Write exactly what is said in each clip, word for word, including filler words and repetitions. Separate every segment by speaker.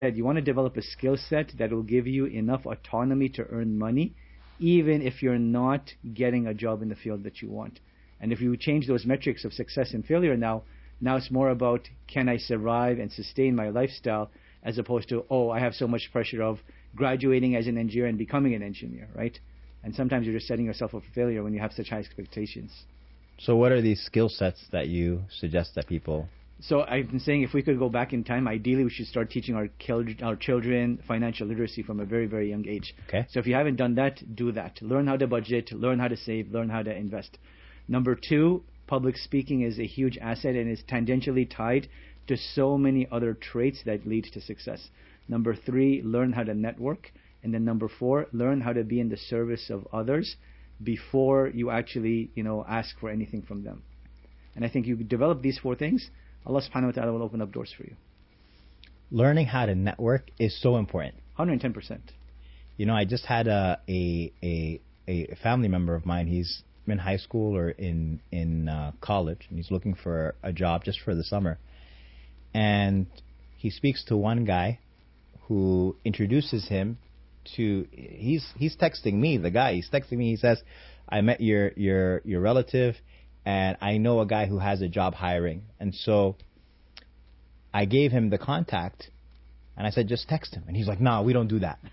Speaker 1: you want to develop a skill set that will give you enough autonomy to earn money, even if you're not getting a job in the field that you want. And if you change those metrics of success and failure now, now it's more about, can I survive and sustain my lifestyle, as opposed to, oh, I have so much pressure of graduating as an engineer and becoming an engineer, right? And sometimes you're just setting yourself up for failure when you have such high expectations.
Speaker 2: So what are these skill sets that you suggest that people...
Speaker 1: So I've been saying, if we could go back in time, ideally we should start teaching our, our children financial literacy from a very, very young age.
Speaker 2: Okay.
Speaker 1: So if you haven't done that, do that. Learn how to budget, learn how to save, learn how to invest. Number two, public speaking is a huge asset and is tangentially tied to so many other traits that lead to success. Number three, learn how to network. And then number four, learn how to be in the service of others before you actually, you know, ask for anything from them. And I think you develop these four things, Allah subhanahu wa ta'ala will open up doors for you.
Speaker 2: Learning how to network is so important.
Speaker 1: one hundred ten percent.
Speaker 2: You know, I just had a a a, a family member of mine. He's in high school or in, in uh, college, and he's looking for a job just for the summer. And he speaks to one guy who introduces him to, he's he's texting me, the guy, he's texting me, he says, I met your your your relative, and I know a guy who has a job hiring. And so I gave him the contact, and I said, just text him. And he's like, no, we don't do that.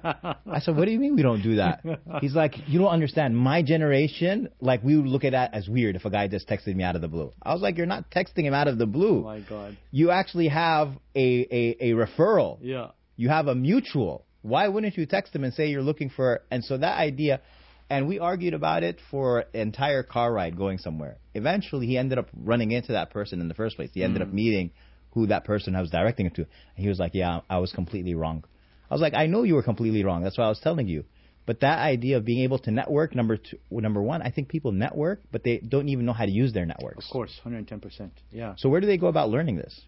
Speaker 2: I said, what do you mean we don't do that? He's like, you don't understand. My generation, like, we would look at that as weird if a guy just texted me out of the blue. I was like, you're not texting him out of the blue.
Speaker 1: Oh, my God.
Speaker 2: You actually have a, a, a referral.
Speaker 1: Yeah.
Speaker 2: You have a mutual. Why wouldn't you text him and say you're looking for... And so that idea... And we argued about it for an entire car ride going somewhere. Eventually, he ended up running into that person in the first place. He ended mm. up meeting who that person I was directing him to. And he was like, yeah, I was completely wrong. I was like, I know you were completely wrong. That's why I was telling you. But that idea of being able to network, number two, number one, I think people network, but they don't even know how to use their networks.
Speaker 1: Of course, one hundred ten percent. Yeah.
Speaker 2: So where do they go about learning this?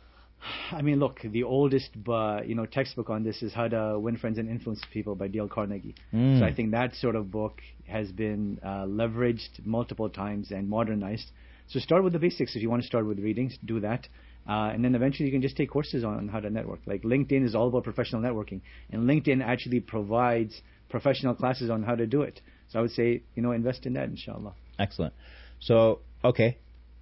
Speaker 1: I mean, look, the oldest uh, you know, textbook on this is How to Win Friends and Influence People by Dale Carnegie. Mm. So I think that sort of book has been uh, leveraged multiple times and modernized. So start with the basics. If you want to start with readings, do that. Uh, and then eventually you can just take courses on how to network. Like LinkedIn is all about professional networking. And LinkedIn actually provides professional classes on how to do it. So I would say, you know, invest in that, inshallah.
Speaker 2: Excellent. So, okay.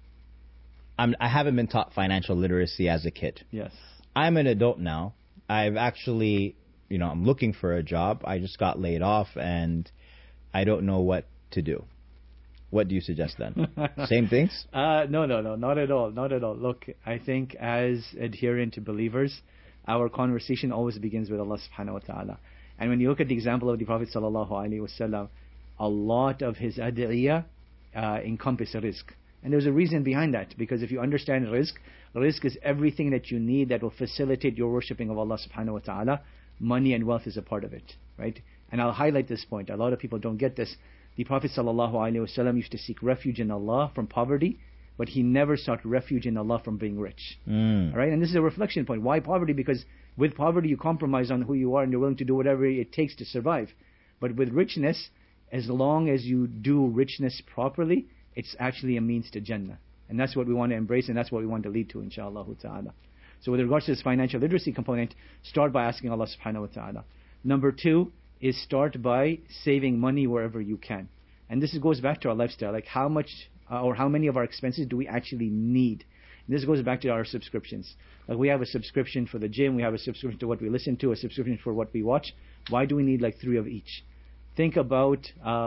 Speaker 2: I'm, I haven't been taught financial literacy as a kid.
Speaker 1: Yes.
Speaker 2: I'm an adult now. I've actually, you know, I'm looking for a job. I just got laid off, and I don't know what to do. What do you suggest then? Same things?
Speaker 1: Uh, no, no, no, not at all, not at all. Look, I think as adherent believers, our conversation always begins with Allah subhanahu wa ta'ala. And when you look at the example of the Prophet sallallahu alaihi wasallam, a lot of his adiyah uh, encompass rizq. And there's a reason behind that, because if you understand rizq, rizq is everything that you need that will facilitate your worshipping of Allah subhanahu wa ta'ala. Money and wealth is a part of it, right? And I'll highlight this point. A lot of people don't get this. The Prophet sallallahu alaihi wasallam used to seek refuge in Allah from poverty, but he never sought refuge in Allah from being rich.
Speaker 2: Mm.
Speaker 1: All right? And this is a reflection point. Why poverty? Because with poverty you compromise on who you are and you're willing to do whatever it takes to survive. But with richness, as long as you do richness properly, it's actually a means to Jannah. And that's what we want to embrace, and that's what we want to lead to, inshallah ta'ala. So with regards to this financial literacy component, start by asking Allah subhanahu wa ta'ala. Number two is start by saving money wherever you can. And this goes back to our lifestyle. Like how much uh, or how many of our expenses do we actually need? And this goes back to our subscriptions. Like we have a subscription for the gym, we have a subscription to what we listen to, a subscription for what we watch. Why do we need like three of each? Think about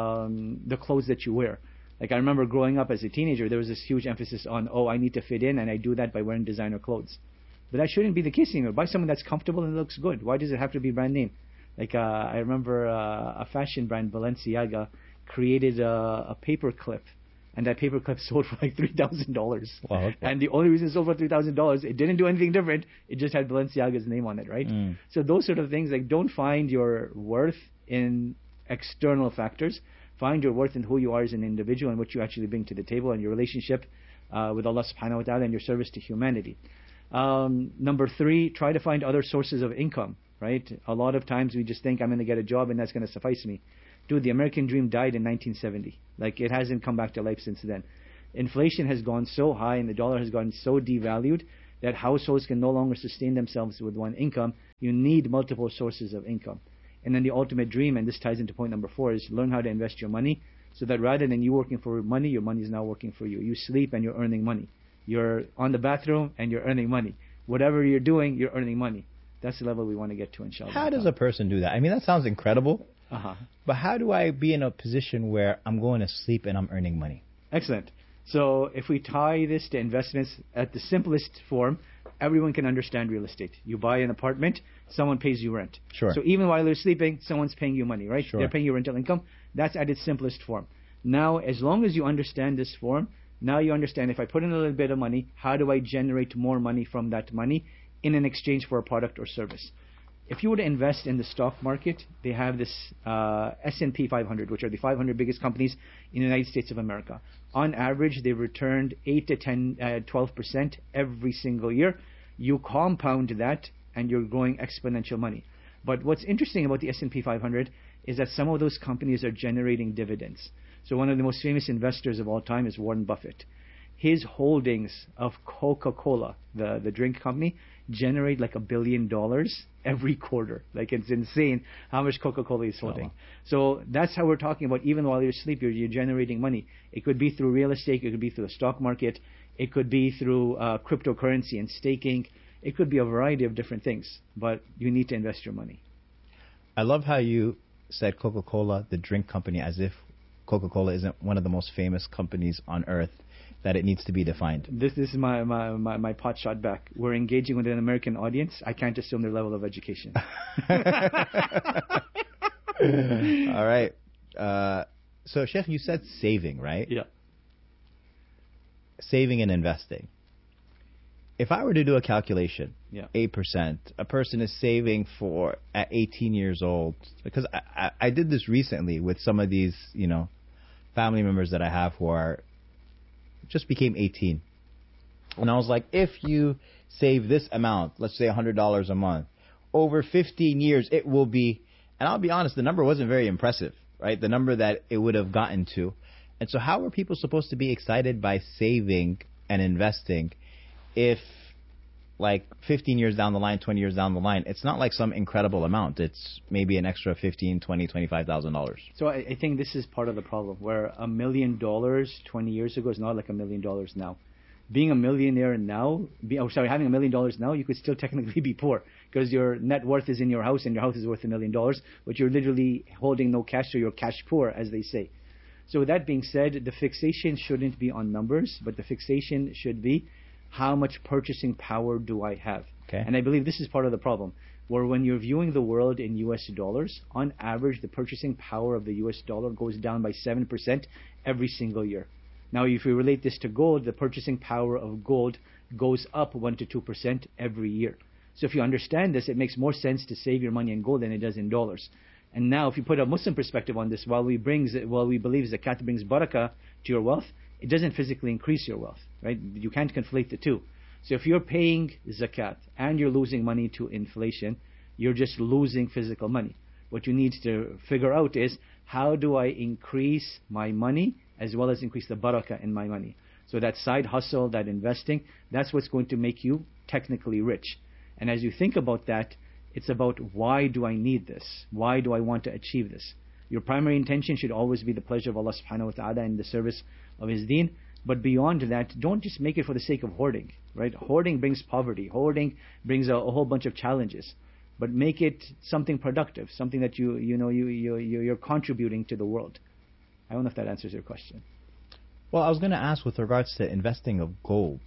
Speaker 1: um, the clothes that you wear. Like I remember growing up as a teenager, there was this huge emphasis on, oh, I need to fit in, and I do that by wearing designer clothes. But that shouldn't be the case anymore. Buy something that's comfortable and looks good. Why does it have to be brand name? Like uh, I remember uh, a fashion brand, Balenciaga, created a, a paper clip, and that paper clip sold for like three thousand dollars.
Speaker 2: Wow, okay.
Speaker 1: And the only reason it sold for three thousand dollars, it didn't do anything different. It just had Balenciaga's name on it, right?
Speaker 2: Mm.
Speaker 1: So those sort of things, like don't find your worth in external factors. Find your worth in who you are as an individual and what you actually bring to the table and your relationship uh, with Allah subhanahu wa ta'ala and your service to humanity. Um, number three, try to find other sources of income, right? A lot of times we just think I'm going to get a job and that's going to suffice me. Dude, the American dream died in nineteen seventy. Like it hasn't come back to life since then. Inflation has gone so high and the dollar has gone so devalued that households can no longer sustain themselves with one income. You need multiple sources of income. And then the ultimate dream, and this ties into point number four, is learn how to invest your money so that rather than you working for money, your money is now working for you. You sleep and you're earning money. You're on the bathroom and you're earning money. Whatever you're doing, you're earning money. That's the level we want to get to, inshallah.
Speaker 2: How does a person do that? I mean, that sounds incredible.
Speaker 1: Uh-huh.
Speaker 2: But how do I be in a position where I'm going to sleep and I'm earning money?
Speaker 1: Excellent. So if we tie this to investments at the simplest form, everyone can understand real estate. You buy an apartment, someone pays you rent.
Speaker 2: Sure.
Speaker 1: So even while you're sleeping, someone's paying you money, right?
Speaker 2: Sure.
Speaker 1: They're paying you rental income. That's at its simplest form. Now, as long as you understand this form, now you understand if I put in a little bit of money, how do I generate more money from that money in an exchange for a product or service? If you were to invest in the stock market, they have this uh, S and P five hundred, which are the five hundred biggest companies in the United States of America. On average, they've returned eight to ten, uh, twelve percent every single year. You compound that, and you're growing exponential money. But what's interesting about the S and P five hundred is that some of those companies are generating dividends. So one of the most famous investors of all time is Warren Buffett. His holdings of Coca-Cola, the, the drink company, generate like a billion dollars every quarter. Like, it's insane how much Coca-Cola is holding.
Speaker 2: Oh.
Speaker 1: So that's how we're talking about, even while you're asleep, you're, you're generating money. It could be through real estate, it could be through the stock market, it could be through uh, cryptocurrency and staking. It could be a variety of different things, but you need to invest your money.
Speaker 2: I love how you said Coca-Cola, the drink company, as if Coca-Cola isn't one of the most famous companies on earth, that it needs to be defined.
Speaker 1: This, this is my, my, my, my pot shot back. We're engaging with an American audience. I can't assume their level of education.
Speaker 2: All right. Uh, so, Sheikh, you said saving, right?
Speaker 1: Yeah.
Speaker 2: Saving and investing. If I were to do a calculation,
Speaker 1: Yeah.
Speaker 2: eight percent, a person is saving for at eighteen years old, because I, I, I did this recently with some of these, you know, family members that I have who are just became eighteen. And I was like, if you save this amount, let's say one hundred dollars a month, over fifteen years, it will be, and I'll be honest, the number wasn't very impressive, right? The number that it would have gotten to. And so how are people supposed to be excited by saving and investing if, like, fifteen years down the line, twenty years down the line, it's not like some incredible amount. It's maybe an extra fifteen, twenty, twenty-five thousand dollars.
Speaker 1: So I, I think this is part of the problem, where a million dollars twenty years ago is not like a million dollars now. Being a millionaire now, be, oh, sorry, having a million dollars now, you could still technically be poor because your net worth is in your house and your house is worth a million dollars, but you're literally holding no cash, so you're cash poor, as they say. So with that being said, the fixation shouldn't be on numbers, but the fixation should be how much purchasing power do I have?
Speaker 2: Okay.
Speaker 1: And I believe this is part of the problem, where when you're viewing the world in U S dollars, on average, the purchasing power of the U S dollar goes down by seven percent every single year. Now, if we relate this to gold, the purchasing power of gold goes up one to two percent every year. So if you understand this, it makes more sense to save your money in gold than it does in dollars. And now, if you put a Muslim perspective on this, while we brings, while we believe zakat brings barakah to your wealth, it doesn't physically increase your wealth, right? You can't conflate the two. So if you're paying zakat and you're losing money to inflation, you're just losing physical money. What you need to figure out is, how do I increase my money as well as increase the barakah in my money? So that side hustle, that investing, that's what's going to make you technically rich. And as you think about that, it's about, why do I need this? Why do I want to achieve this? Your primary intention should always be the pleasure of Allah subhanahu wa ta'ala and the service of His deen. But beyond that, don't just make it for the sake of hoarding, right? Hoarding brings poverty. Hoarding brings a, a whole bunch of challenges. But make it something productive, something that you you know you you you're contributing to the world. I don't know if that answers your question.
Speaker 2: Well, I was going to ask with regards to investing of gold.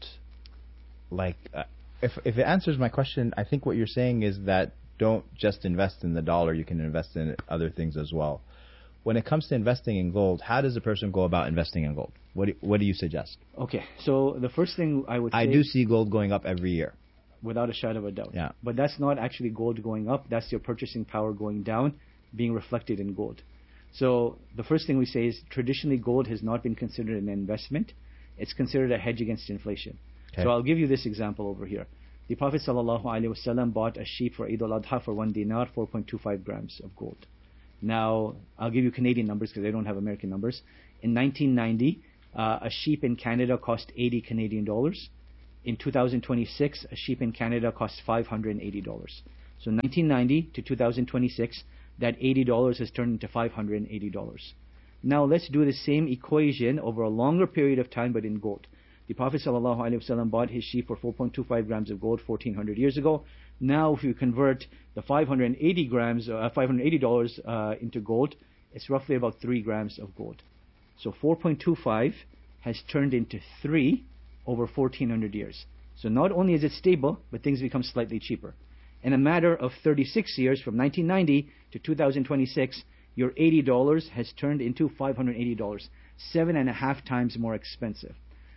Speaker 2: Like, uh, if if it answers my question, I think what you're saying is that don't just invest in the dollar. You can invest in other things as well. When it comes to investing in gold, how does a person go about investing in gold? What do, what do you suggest?
Speaker 1: Okay, so the first thing I would say,
Speaker 2: I do see gold going up every year.
Speaker 1: Without a shadow of a doubt.
Speaker 2: Yeah.
Speaker 1: But that's not actually gold going up. That's your purchasing power going down, being reflected in gold. So the first thing we say is, traditionally gold has not been considered an investment. It's considered a hedge against inflation.
Speaker 2: Okay.
Speaker 1: So I'll give you this example over here. The Prophet ﷺ bought a sheep for Eid al-Adha for one dinar, four point two five grams of gold. Now, I'll give you Canadian numbers because I don't have American numbers. In nineteen ninety, uh, a sheep in Canada cost eighty Canadian dollars. In two thousand twenty-six, a sheep in Canada costs five hundred eighty dollars. So nineteen ninety to two thousand twenty-six, that eighty dollars has turned into five hundred eighty dollars. Now let's do the same equation over a longer period of time, but in gold. The Prophet ﷺ bought his sheep for four point two five grams of gold fourteen hundred years ago. Now if you convert the five hundred eighty grams, uh, five hundred eighty dollars uh, into gold, it's roughly about three grams of gold. So four point two five has turned into three over fourteen hundred years. So not only is it stable, but things become slightly cheaper. In a matter of thirty-six years, from nineteen ninety to two thousand twenty-six, your eighty dollars has turned into five hundred eighty dollars, seven and a half times more expensive.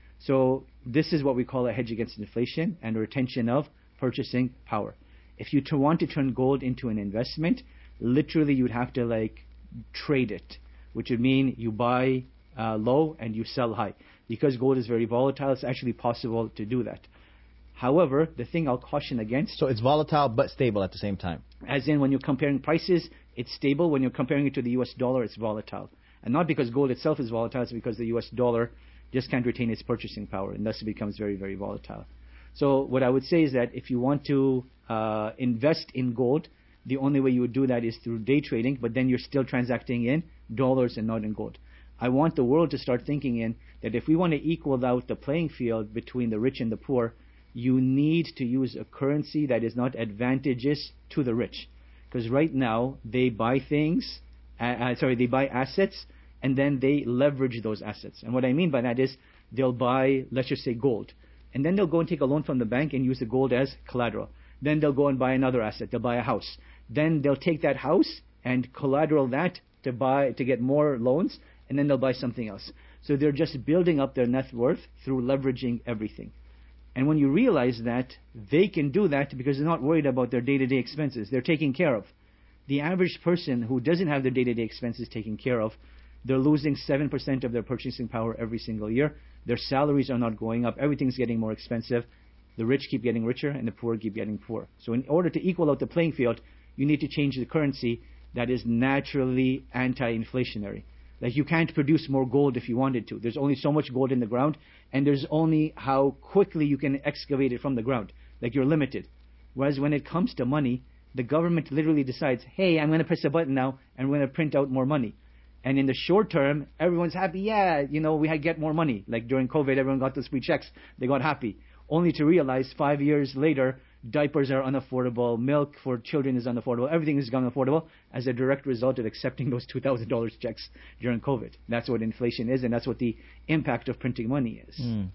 Speaker 1: So this is what we call a hedge against inflation and a retention of purchasing power. If you to want to turn gold into an investment, literally you'd have to like trade it, which would mean you buy uh, low and you sell high. Because gold is very volatile, it's actually possible to do that. However, the thing I'll caution against...
Speaker 2: So it's volatile but stable at the same time.
Speaker 1: As in, when you're comparing prices, it's stable. When you're comparing it to the U S dollar, it's volatile. And not because gold itself is volatile, it's because the U S dollar just can't retain its purchasing power, and thus it becomes very, very volatile. So what I would say is that if you want to uh, invest in gold, the only way you would do that is through day trading, but then you're still transacting in dollars and not in gold. I want the world to start thinking in that if we want to equal out the playing field between the rich and the poor, you need to use a currency that is not advantageous to the rich. Because right now, they buy things, uh, uh, sorry, they buy assets, and then they leverage those assets. And what I mean by that is, they'll buy, let's just say, gold. And then they'll go and take a loan from the bank and use the gold as collateral. Then they'll go and buy another asset. They'll buy a house. Then they'll take that house and collateral that to buy, to get more loans, and then they'll buy something else. So they're just building up their net worth through leveraging everything. And when you realize that, they can do that because they're not worried about their day-to-day expenses. They're taken care of. The average person who doesn't have their day-to-day expenses taken care of, they're losing seven percent of their purchasing power every single year. Their salaries are not going up. Everything's getting more expensive. The rich keep getting richer and the poor keep getting poor. So in order to equal out the playing field, you need to change the currency that is naturally anti-inflationary. Like you can't produce more gold if you wanted to. There's only so much gold in the ground, and there's only how quickly you can excavate it from the ground. Like you're limited. Whereas when it comes to money, the government literally decides, hey, I'm going to press a button now, and we're going to print out more money. And in the short term, everyone's happy, yeah, you know, we get more money. Like during COVID, everyone got those free checks. They got happy. Only to realize five years later, diapers are unaffordable, milk for children is unaffordable, everything is unaffordable as a direct result of accepting those two thousand dollars checks during COVID. That's what inflation is, and that's what the impact of printing money is.
Speaker 2: Mm.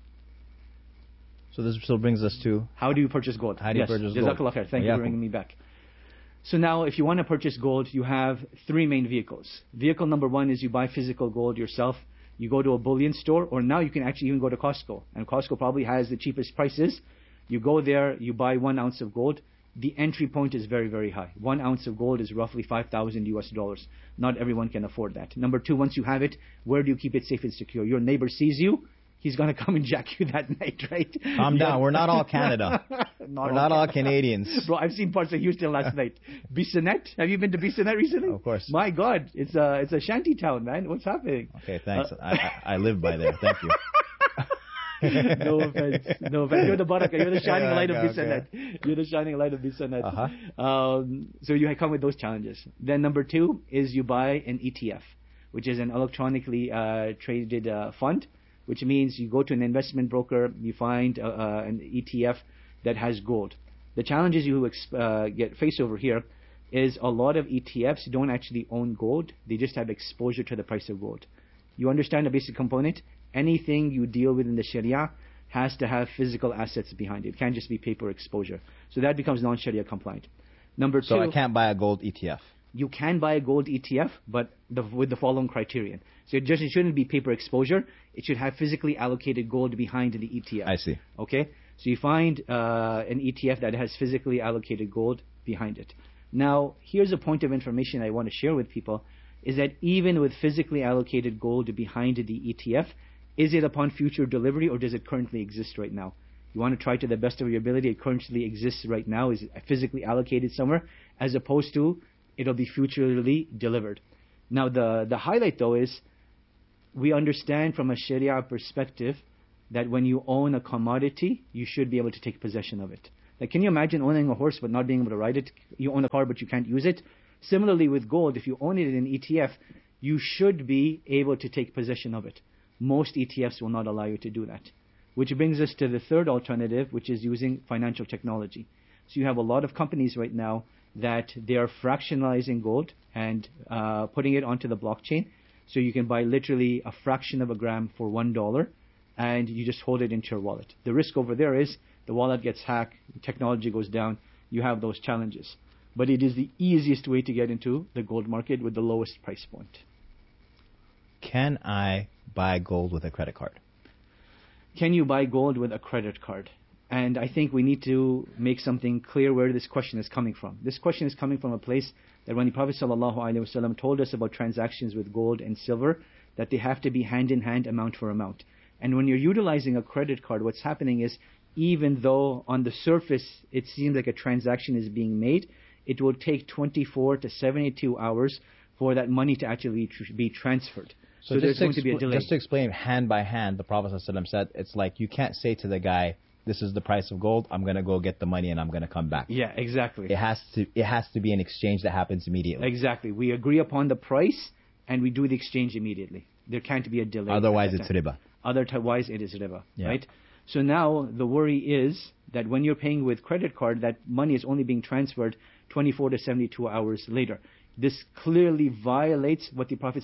Speaker 2: So this still brings us to...
Speaker 1: How do you purchase gold?
Speaker 2: How do you
Speaker 1: yes.
Speaker 2: purchase
Speaker 1: Jazakallah
Speaker 2: gold?
Speaker 1: khair. Thank you for bringing me back. So now, if you want to purchase gold, you have three main vehicles. Vehicle number one is you buy physical gold yourself. You go to a bullion store, or now you can actually even go to Costco. And Costco probably has the cheapest prices. You go there, you buy one ounce of gold. The entry point is very, very high. One ounce of gold is roughly five thousand U S dollars. Not everyone can afford that. Number two, once you have it, where do you keep it safe and secure? Your neighbor sees you, he's going to come and jack you that night, right?
Speaker 2: Calm down. We're not all Canada.
Speaker 1: not
Speaker 2: We're not
Speaker 1: all
Speaker 2: all Canadians.
Speaker 1: Bro, I've seen parts of Houston last night. Bissonnette? Have you been to Bissonnette recently?
Speaker 2: Of course.
Speaker 1: My God, it's a it's a shanty town, man. What's happening?
Speaker 2: Okay, thanks. Uh, I, I I live by there. Thank you.
Speaker 1: no offense. No offense. You're the barakah. You're the shining
Speaker 2: Yeah,
Speaker 1: light
Speaker 2: okay,
Speaker 1: of Bissonnette. Okay. You're the shining light of Bissonnette.
Speaker 2: Uh-huh.
Speaker 1: Um, so you come with those challenges. Then number two is you buy an E T F, which is an electronically uh, traded uh, fund, which means you go to an investment broker, you find uh, uh, an E T F that has gold. The challenges you ex- uh, get face over here is a lot of E T Fs don't actually own gold. They just have exposure to the price of gold. You understand the basic component? Anything you deal with in the Sharia has to have physical assets behind it. It can't just be paper exposure. So that becomes non-Sharia compliant. Number two...
Speaker 2: So I can't buy a gold E T F?
Speaker 1: You can buy a gold E T F, but the, with the following criterion. So it just it shouldn't be paper exposure. It should have physically allocated gold behind the E T F.
Speaker 2: I see.
Speaker 1: Okay? So you find uh, an E T F that has physically allocated gold behind it. Now, here's a point of information I want to share with people, is that even with physically allocated gold behind the E T F, is it upon future delivery or does it currently exist right now? You want to try to the best of your ability. It currently exists right now. Is it physically allocated somewhere as opposed to it'll be futurely delivered? Now, the, the highlight though is we understand from a Sharia perspective that when you own a commodity, you should be able to take possession of it. Like, can you imagine owning a horse but not being able to ride it? You own a car but you can't use it. Similarly with gold, if you own it in an E T F, you should be able to take possession of it. Most E T Fs will not allow you to do that. Which brings us to the third alternative, which is using financial technology. So you have a lot of companies right now that they are fractionalizing gold and uh, putting it onto the blockchain. So you can buy literally a fraction of a gram for one dollar, and you just hold it into your wallet. The risk over there is the wallet gets hacked, technology goes down, you have those challenges. But it is the easiest way to get into the gold market with the lowest price point.
Speaker 2: Can I buy gold with a credit card?
Speaker 1: Can you buy gold with a credit card? And I think we need to make something clear where this question is coming from. This question is coming from a place that when the Prophet ﷺ told us about transactions with gold and silver, that they have to be hand in hand, amount for amount. And when you're utilizing a credit card, what's happening is, even though on the surface it seems like a transaction is being made, it will take twenty-four to seventy-two hours for that money to actually tr- be transferred.
Speaker 2: So,
Speaker 1: So,
Speaker 2: just,
Speaker 1: there's
Speaker 2: to
Speaker 1: going to be a
Speaker 2: expl-
Speaker 1: delay.
Speaker 2: just to explain hand by hand, the Prophet ﷺ said, it's like you can't say to the guy, this is the price of gold, I'm going to go get the money and I'm going to come back.
Speaker 1: Yeah, exactly.
Speaker 2: It has to it has to be an exchange that happens immediately.
Speaker 1: Exactly. We agree upon the price and we do the exchange immediately. There can't be a delay.
Speaker 2: Otherwise,
Speaker 1: at
Speaker 2: it's
Speaker 1: that time.
Speaker 2: riba.
Speaker 1: Otherwise, it is riba,
Speaker 2: Yeah.
Speaker 1: right? So now the worry is that when you're paying with credit card, that money is only being transferred twenty-four to seventy-two hours later. This clearly violates what the Prophet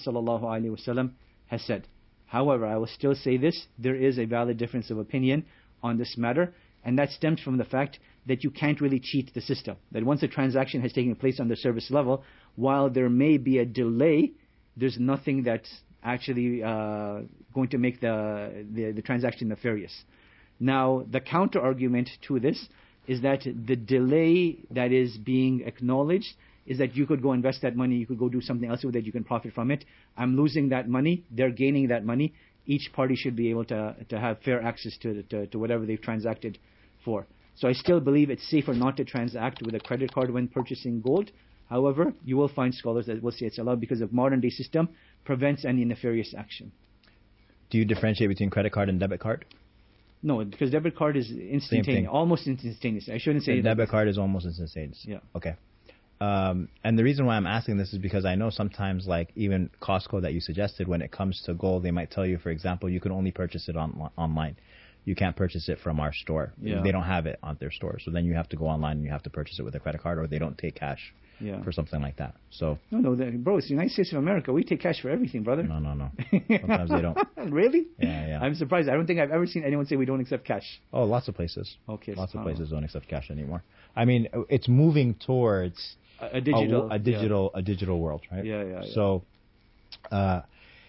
Speaker 1: ﷺ has said. However, I will still say this, there is a valid difference of opinion on this matter, and that stems from the fact that you can't really cheat the system. That once a transaction has taken place on the service level, while there may be a delay, there's nothing that's actually uh, going to make the, the, the transaction nefarious. Now, the counter argument to this is that the delay that is being acknowledged is that you could go invest that money, you could go do something else with it, you can profit from it. I'm losing that money, they're gaining that money. Each party should be able to to have fair access to, to, to whatever they've transacted for. So I still believe it's safer not to transact with a credit card when purchasing gold. However, you will find scholars that will say it's allowed because the modern day system prevents any nefarious action.
Speaker 2: Do you differentiate between credit card and debit card?
Speaker 1: No, because debit card is instantaneous, almost instantaneous. I shouldn't say
Speaker 2: the debit
Speaker 1: like
Speaker 2: card is almost instantaneous.
Speaker 1: Yeah.
Speaker 2: Okay. Um, and the reason why I'm asking this is because I know sometimes, like even Costco that you suggested, when it comes to gold, they might tell you, for example, you can only purchase it on, online. You can't purchase it from our store.
Speaker 1: Yeah.
Speaker 2: They don't have it on their store. So then you have to go online and you have to purchase it with a credit card, or they don't take cash
Speaker 1: Yeah.
Speaker 2: for something like that. So
Speaker 1: No, no, the, bro, it's the United States of America. We take cash for everything, brother.
Speaker 2: no, no, no. Sometimes they don't.
Speaker 1: Really?
Speaker 2: Yeah, yeah.
Speaker 1: I'm surprised. I don't think I've ever seen anyone say we don't accept cash.
Speaker 2: Oh, lots of places.
Speaker 1: Okay.
Speaker 2: Lots of
Speaker 1: subhanAllah.
Speaker 2: places don't accept cash anymore. I mean, it's moving towards
Speaker 1: A, a digital.
Speaker 2: a, a digital, a digital world, right?
Speaker 1: Yeah, yeah, yeah.
Speaker 2: So, uh,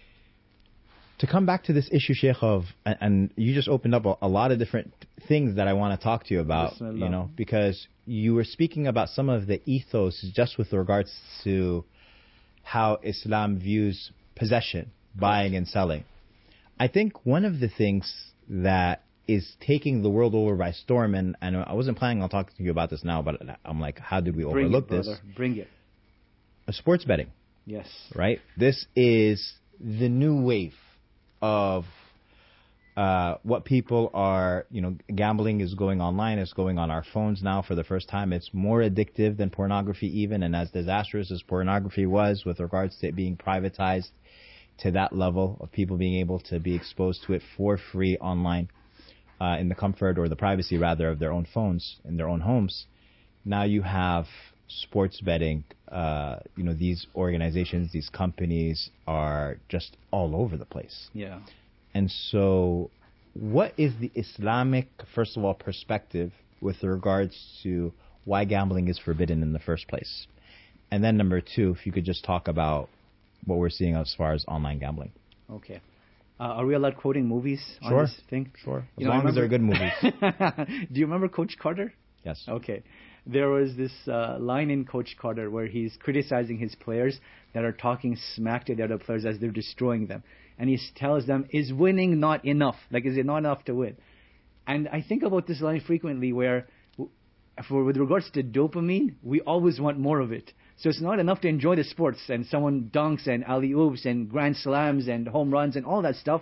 Speaker 2: to come back to this issue, Sheikh, of and, and you just opened up a, a lot of different things that I want to talk to you about,
Speaker 1: Bismillah.
Speaker 2: you know, because you were speaking about some of the ethos just with regards to how Islam views possession, buying and selling. I think one of the things that is taking the world over by storm, and, and I wasn't planning on talking to you about this now, but I'm like, how did we
Speaker 1: Bring
Speaker 2: overlook
Speaker 1: it, brother.
Speaker 2: this?
Speaker 1: Bring it.
Speaker 2: Uh, Sports betting,
Speaker 1: Yes.
Speaker 2: right? This is the new wave of uh, what people are, you know, gambling is going online. It's going on our phones now for the first time. It's more addictive than pornography even, and as disastrous as pornography was with regards to it being privatized to that level of people being able to be exposed to it for free online uh, in the comfort or the privacy, rather, of their own phones in their own homes. Now you have sports betting. Uh, you know, these organizations, these companies are just all over the place.
Speaker 1: Yeah.
Speaker 2: And so what is the Islamic, first of all, perspective with regards to why gambling is forbidden in the first place? And then number two, if you could just talk about what we're seeing as far as online gambling.
Speaker 1: Okay. Uh, are we allowed quoting movies on
Speaker 2: Sure.
Speaker 1: this thing?
Speaker 2: Sure. As
Speaker 1: You know, I
Speaker 2: long as they're good
Speaker 1: remember-
Speaker 2: movies.
Speaker 1: Do you remember Coach Carter?
Speaker 2: Yes.
Speaker 1: Okay. There was this uh, line in Coach Carter where he's criticizing his players that are talking smack to the other players as they're destroying them. And he tells them, is winning not enough? Like, is it not enough to win? And I think about this line frequently where, for with regards to dopamine, we always want more of it. So it's not enough to enjoy the sports and someone dunks and alley-oops and grand slams and home runs and all that stuff.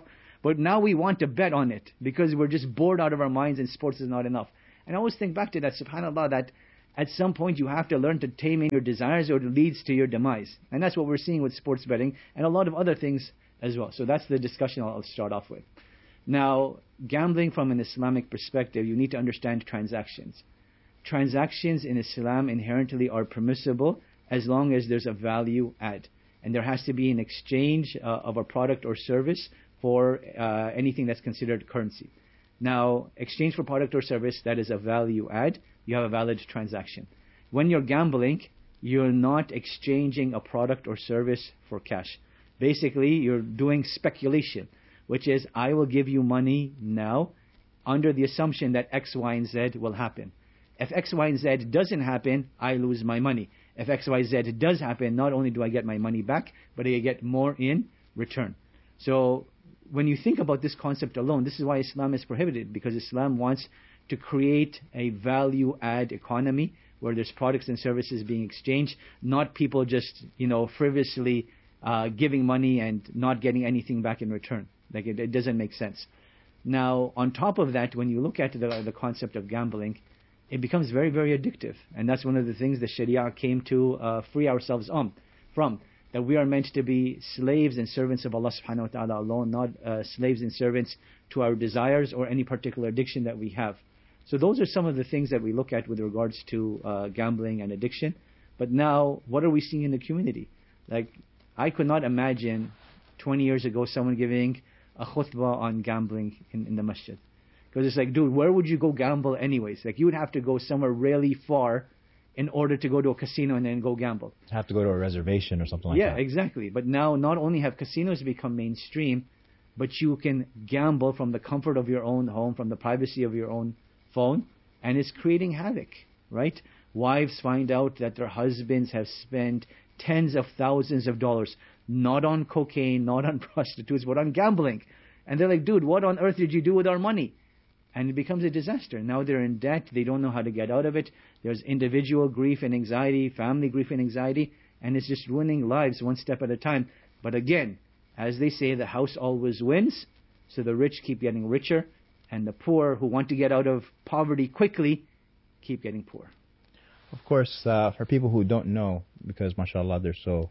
Speaker 1: But now we want to bet on it because we're just bored out of our minds and sports is not enough. And I always think back to that, subhanAllah, that at some point you have to learn to tame in your desires or it leads to your demise. And that's what we're seeing with sports betting and a lot of other things as well. So that's the discussion I'll start off with. Now, gambling from an Islamic perspective, you need to understand transactions. Transactions in Islam inherently are permissible as long as there's a value add. And there has to be an exchange uh, of a product or service for uh, anything that's considered currency. Now, exchange for product or service, that is a value add. You have a valid transaction. When you're gambling, you're not exchanging a product or service for cash. Basically, you're doing speculation, which is, I will give you money now under the assumption that X, Y, and Z will happen. If X, Y, and Z doesn't happen, I lose my money. If X, Y, Z does happen, not only do I get my money back, but I get more in return. So when you think about this concept alone, this is why Islam is prohibited, because Islam wants to create a value-add economy where there's products and services being exchanged, not people just, you know, frivolously uh, giving money and not getting anything back in return. Like it, it doesn't make sense. Now, on top of that, when you look at the, the concept of gambling, it becomes very, very addictive. And that's one of the things the Sharia came to uh, free ourselves on, from. That we are meant to be slaves and servants of Allah subhanahu wa ta'ala alone, not uh, slaves and servants to our desires or any particular addiction that we have. So those are some of the things that we look at with regards to uh, gambling and addiction. But now, what are we seeing in the community? Like, I could not imagine twenty years ago someone giving a khutbah on gambling in, in the masjid. Because it's like, dude, where would you go gamble anyways? Like, you would have to go somewhere really far in order to go to a casino and then go gamble.
Speaker 2: Have to go to a reservation or something like
Speaker 1: yeah,
Speaker 2: that.
Speaker 1: Yeah, exactly. But now, not only have casinos become mainstream, but you can gamble from the comfort of your own home, from the privacy of your own phone, and it's creating havoc, right? Wives find out that their husbands have spent tens of thousands of dollars, not on cocaine, not on prostitutes, but on gambling. And they're like, dude, what on earth did you do with our money? And it becomes a disaster. Now they're in debt. They don't know how to get out of it. There's individual grief and anxiety, family grief and anxiety, and it's just ruining lives one step at a time. But again, as they say, the house always wins. So the rich keep getting richer, and the poor who want to get out of poverty quickly keep getting poor.
Speaker 2: Of course, uh, for people who don't know, because mashallah, they're so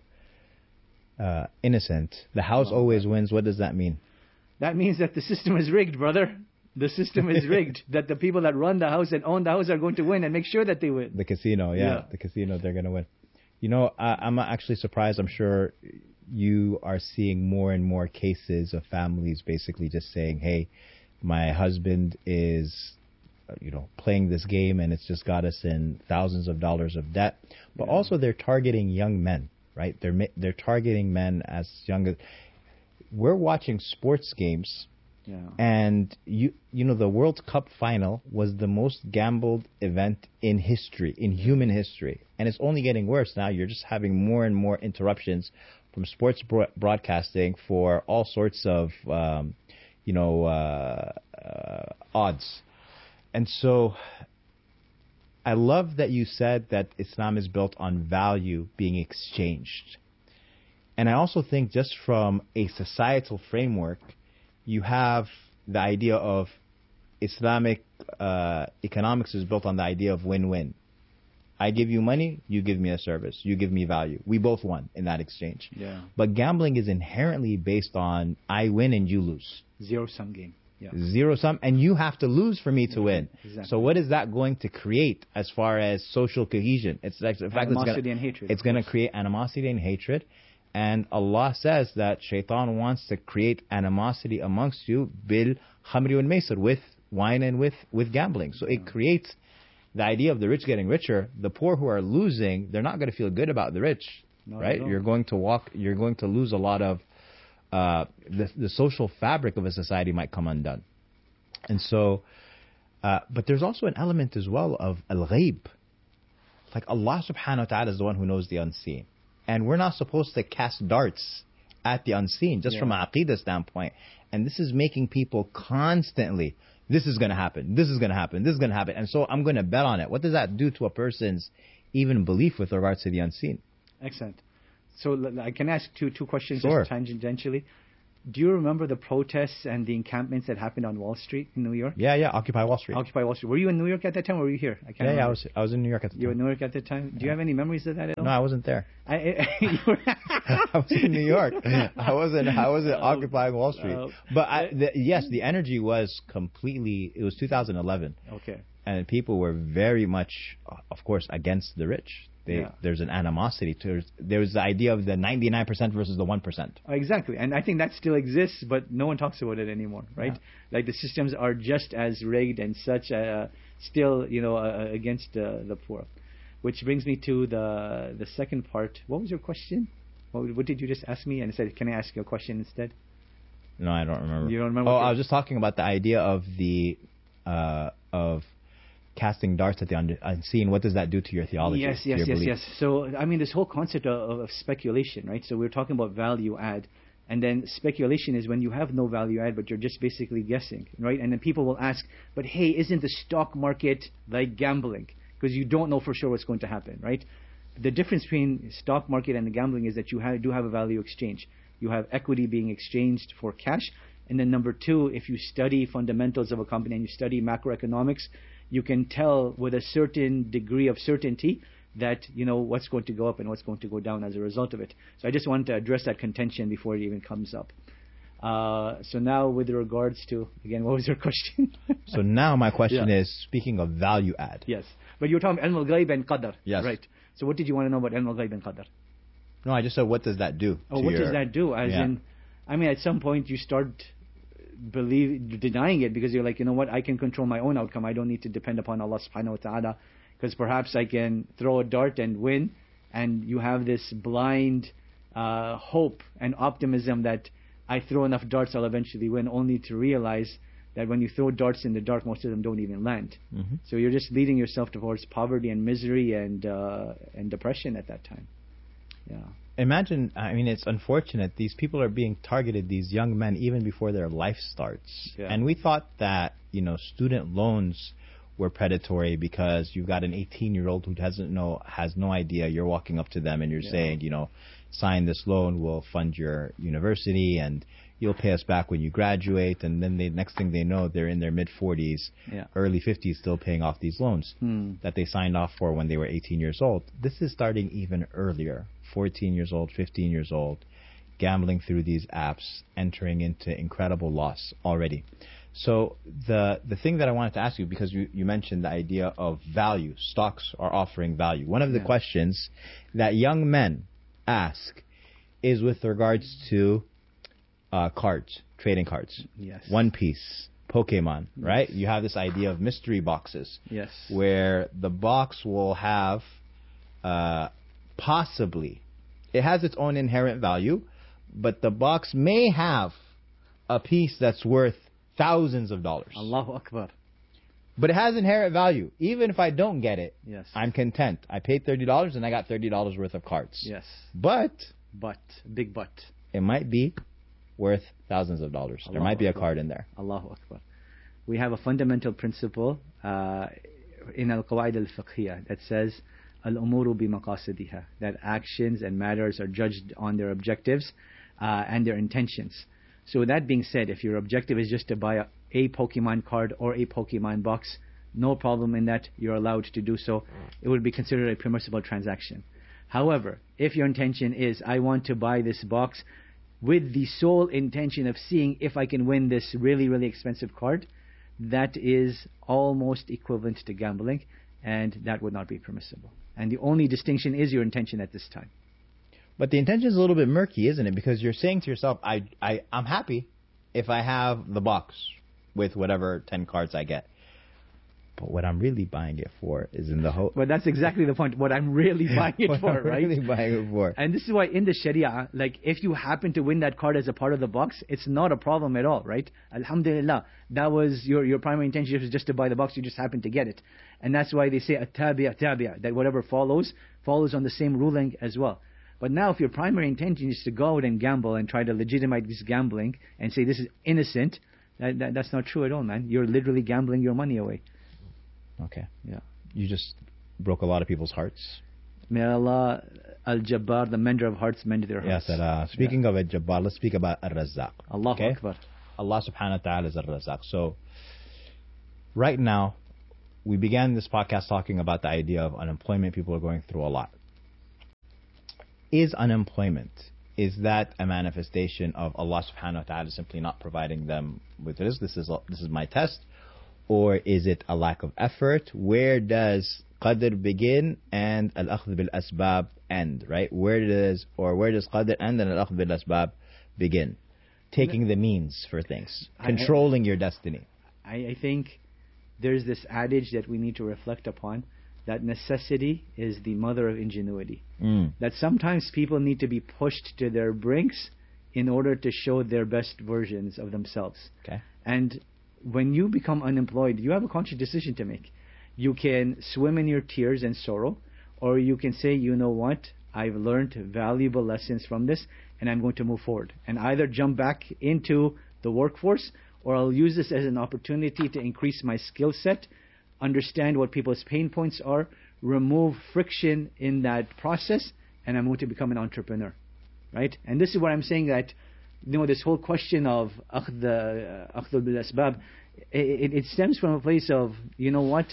Speaker 2: uh, innocent, the house oh, always wins. What does that mean?
Speaker 1: That means that the system is rigged, brother. The system is rigged. That the people that run the house and own the house are going to win and make sure that they win.
Speaker 2: The casino, yeah. yeah. The casino, they're going to win. You know, I, I'm actually surprised. I'm sure you are seeing more and more cases of families basically just saying, hey, my husband is, you know, playing this game and it's just got us in thousands of dollars of debt. But yeah. also they're targeting young men, right? They're they're targeting men as young as... We're watching sports games... Yeah. And you you know the World Cup final was the most gambled event in history, in human history, and it's only getting worse now. You're just having more and more interruptions from sports bro- broadcasting for all sorts of um, you know uh, uh, odds, and so I love that you said that Islam is built on value being exchanged, and I also think just from a societal framework, you have the idea of Islamic uh, economics is built on the idea of win-win. I give you money, you give me a service, you give me value. We both won in that exchange.
Speaker 1: Yeah.
Speaker 2: But gambling is inherently based on I win and you lose.
Speaker 1: Zero-sum game. Yeah.
Speaker 2: Zero-sum, and you have to lose for me to yeah, win.
Speaker 1: Exactly.
Speaker 2: So what is that going to create as far as social cohesion? It's like, in fact,
Speaker 1: animosity
Speaker 2: it's gonna,
Speaker 1: and hatred.
Speaker 2: It's going to create animosity and hatred. And Allah says that Shaitan wants to create animosity amongst you bil khamri wal maisir, with wine and with, with gambling. So it creates the idea of the rich getting richer. The poor who are losing, they're not going to feel good about the rich, not right? You're going to walk. You're going to lose a lot of uh, the the social fabric of a society might come undone. And so, uh, but there's also an element as well of al-ghaib. Like Allah subhanahu wa ta'ala is the one who knows the unseen. And we're not supposed to cast darts at the unseen, just yeah. from an aqidah standpoint. And this is making people constantly, this is going to happen, this is going to happen, this is going to happen. And so I'm going to bet on it. What does that do to a person's even belief with regards to the unseen?
Speaker 1: Excellent. So I can ask two two questions
Speaker 2: sure.
Speaker 1: just tangentially. do you remember the protests and the encampments that happened on Wall Street in New York?
Speaker 2: Yeah, yeah. Occupy Wall Street.
Speaker 1: Occupy Wall Street. Were you in New York at that time, or were you here? I can't
Speaker 2: yeah,
Speaker 1: remember.
Speaker 2: yeah. I was I was in New York at the time.
Speaker 1: You were in New York at the time. Do you have any memories of that at all?
Speaker 2: No, I wasn't there.
Speaker 1: I, I, you were
Speaker 2: I was in New York. I wasn't. I wasn't
Speaker 1: Oh,
Speaker 2: occupying Wall Street.
Speaker 1: oh.
Speaker 2: But I, the, yes, the energy was completely. It was two thousand eleven,
Speaker 1: Okay.
Speaker 2: and people were very much, of course, against the rich. They,
Speaker 1: Yeah.
Speaker 2: There's an animosity to. There's the idea of the ninety-nine percent versus the one percent.
Speaker 1: Exactly, and I think that still exists, but no one talks about it anymore, right?
Speaker 2: Yeah.
Speaker 1: Like the systems are just as rigged and such, uh, still, you know, uh, against uh, the poor. Which brings me to the the second part. What was your question? What, what did you just ask me? And I said, can I ask you a question instead?
Speaker 2: No, I don't remember.
Speaker 1: You don't remember?
Speaker 2: Oh,
Speaker 1: what
Speaker 2: I
Speaker 1: your-
Speaker 2: was just talking about the idea of the uh, of casting darts at the under and seeing what does that do to your theology.
Speaker 1: Yes,
Speaker 2: to
Speaker 1: yes,
Speaker 2: your
Speaker 1: yes,
Speaker 2: belief.
Speaker 1: yes. So, I mean, this whole concept of, of speculation, right? So we're talking about value add. And then speculation is when you have no value add, but you're just basically guessing, right? And then people will ask, but hey, isn't the stock market like gambling? Because you don't know for sure what's going to happen, right? The difference between stock market and the gambling is that you have, do have a value exchange. You have equity being exchanged for cash. And then number two, if you study fundamentals of a company and you study macroeconomics, you can tell with a certain degree of certainty that, you know, what's going to go up and what's going to go down as a result of it. So I just wanted to address that contention before it even comes up. Uh, so now with regards to, again, what was your question?
Speaker 2: So now my question
Speaker 1: Yeah.
Speaker 2: is, speaking of value add.
Speaker 1: Yes. But you were talking Ilm al-Ghaib and Qadr.
Speaker 2: Yes.
Speaker 1: Right. So what did you want to know about Ilm al-Ghaib and Qadr?
Speaker 2: No, I just said, what does that do?
Speaker 1: Oh,
Speaker 2: to
Speaker 1: what
Speaker 2: your-
Speaker 1: does that do? As
Speaker 2: Yeah.
Speaker 1: in, I mean, at some point you start believe denying it because you're like, you know what, I can control my own outcome. I don't need to depend upon Allah subhanahu wa ta'ala, because perhaps I can throw a dart and win, and you have this blind uh, hope and optimism that I throw enough darts, I'll eventually win, only to realize that when you throw darts in the dark, most of them don't even land.
Speaker 2: Mhm.
Speaker 1: So you're just leading yourself towards poverty and misery and uh, and depression at that time. Yeah.
Speaker 2: Imagine, I mean, it's unfortunate. These people are being targeted, these young men, even before their life starts.
Speaker 1: Yeah.
Speaker 2: And we thought that, you know, student loans were predatory because you've got an eighteen-year-old who doesn't know, has no idea. You're walking up to them and you're
Speaker 1: Yeah.
Speaker 2: saying, you know, sign this loan, we'll fund your university, and you'll pay us back when you graduate. And then the next thing they know, they're in their mid-forties,
Speaker 1: Yeah.
Speaker 2: early fifties, still paying off these loans
Speaker 1: Hmm.
Speaker 2: that they signed off for when they were eighteen years old. This is starting even earlier, fourteen years old, fifteen years old, gambling through these apps, entering into incredible loss already. So the the thing that I wanted to ask you, because you, you mentioned the idea of value, stocks are offering value. One of the
Speaker 1: Yeah.
Speaker 2: questions that young men ask is with regards to uh, cards, trading cards.
Speaker 1: Yes.
Speaker 2: One Piece, Pokemon, right? You have this idea of mystery boxes
Speaker 1: Yes.
Speaker 2: where the box will have uh, possibly, it has its own inherent value, but the box may have a piece that's worth thousands of dollars.
Speaker 1: Allahu Akbar.
Speaker 2: But it has inherent value. Even if I don't get it,
Speaker 1: Yes.
Speaker 2: I'm content. I paid thirty dollars and I got thirty dollars worth of cards.
Speaker 1: Yes.
Speaker 2: But
Speaker 1: But, big but.
Speaker 2: it might be worth thousands of dollars. There
Speaker 1: Allahu
Speaker 2: might be a
Speaker 1: Akbar.
Speaker 2: card in there.
Speaker 1: Allahu Akbar. We have a fundamental principle uh, in Al-Qawaid Al-Fiqhiyah that says Al-Umuru bi-maqasidiha, that actions and matters are judged on their objectives uh, and their intentions. So with that being said, if your objective is just to buy a, a Pokemon card or a Pokemon box, no problem in that, you're allowed to do so. It would be considered a permissible transaction. However, if your intention is, I want to buy this box with the sole intention of seeing if I can win this really, really expensive card, that is almost equivalent to gambling, and that would not be permissible. And the only distinction is your intention at this time.
Speaker 2: But the intention is a little bit murky, isn't it? Because you're saying to yourself, I, I, I'm happy if I have the box with whatever ten cards I get. But what I'm really buying it for is in the hope.
Speaker 1: But that's exactly the point. What I'm really buying it
Speaker 2: what
Speaker 1: for,
Speaker 2: I'm
Speaker 1: right?
Speaker 2: really buying it for.
Speaker 1: And this is why in the Sharia, like if you happen to win that card as a part of the box, it's not a problem at all, right? Alhamdulillah, that was your your primary intention was just to buy the box. You just happened to get it, and that's why they say at-tabi'a tabi'a, that whatever follows follows on the same ruling as well. But now, if your primary intention is to go out and gamble and try to legitimize this gambling and say this is innocent, that, that, that's not true at all, man. You're literally gambling your money away.
Speaker 2: Okay.
Speaker 1: Yeah.
Speaker 2: You just broke a lot of people's hearts.
Speaker 1: May Allah Al-Jabbar, the mender of hearts, mend their hearts.
Speaker 2: Yes, uh, speaking yeah. of Al-Jabbar, let's speak about Ar-Razzaq.
Speaker 1: Allahu
Speaker 2: okay?
Speaker 1: Akbar.
Speaker 2: Allah subhanahu wa ta'ala is Ar-Razzaq. So, right now, we began this podcast talking about the idea of unemployment. People are going through a lot. Is unemployment, is that a manifestation of Allah subhanahu wa ta'ala simply not providing them with this? This is this is my test. Or is it a lack of effort? Where does qadr begin and al-akhdh bil asbab end, right? Where does, or where does qadr end and al-akhdh bil asbab begin? Taking the means for things. Controlling I, I, your destiny.
Speaker 1: I, I think there's this adage that we need to reflect upon, that necessity is the mother of ingenuity. Mm. That sometimes people need to be pushed to their brinks in order to show their best versions of themselves.
Speaker 2: Okay.
Speaker 1: And when you become unemployed, you have a conscious decision to make. You can swim in your tears and sorrow, or you can say, you know what, I've learned valuable lessons from this, and I'm going to move forward. And either jump back into the workforce, or I'll use this as an opportunity to increase my skill set, understand what people's pain points are, remove friction in that process, and I'm going to become an entrepreneur. Right? And this is what I'm saying, that you know, this whole question of akhdh bil asbab, it, it stems from a place of, you know what,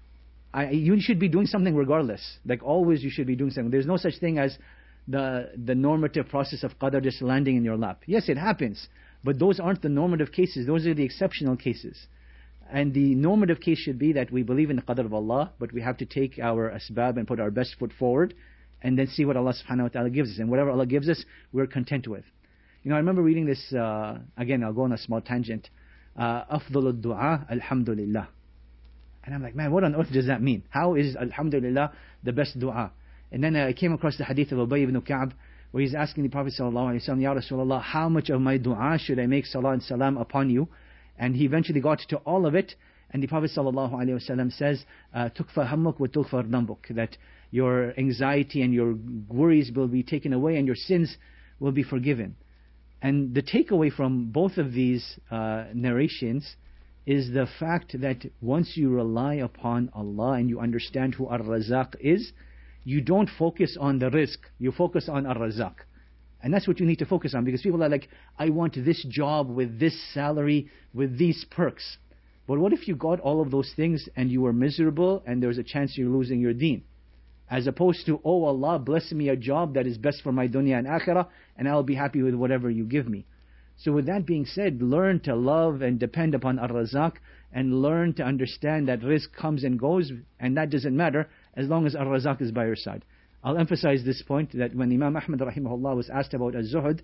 Speaker 1: I, you should be doing something regardless. Like always you should be doing something. There's no such thing as the the normative process of qadr just landing in your lap. Yes, it happens, but those aren't the normative cases. Those are the exceptional cases. And the normative case should be that we believe in the qadr of Allah, but we have to take our asbab and put our best foot forward, and then see what Allah subhanahu wa ta'ala gives us. And whatever Allah gives us, we're content with. You know, I remember reading this, uh, again, I'll go on a small tangent, uh, أفضل الدعاء الحمد لله. And I'm like, man, what on earth does that mean? How is Alhamdulillah the best dua? And then I came across the hadith of Ubay ibn Ka'b, where he's asking the Prophet sallallahu alaihi wasallam, Ya Rasulullah, how much of my dua should I make salah and salam upon you? And he eventually got to all of it. And the Prophet sallallahu alaihi wasallam says, Tukfa hammuk wa tughfar dhanbuk, that your anxiety and your worries will be taken away and your sins will be forgiven. And the takeaway from both of these uh, narrations is the fact that once you rely upon Allah and you understand who Ar-Razzaq is, you don't focus on the rizq, you focus on Ar-Razzaq. And that's what you need to focus on, because people are like, I want this job with this salary, with these perks. But what if you got all of those things and you were miserable and there's a chance you're losing your deen? As opposed to, oh Allah, bless me a job that is best for my dunya and akhirah, and I'll be happy with whatever you give me. So with that being said, learn to love and depend upon Ar-Razzaq, and learn to understand that rizq comes and goes, and that doesn't matter as long as Ar-Razzaq is by your side. I'll emphasize this point, that when Imam Ahmad rahimahullah was asked about az-zuhd,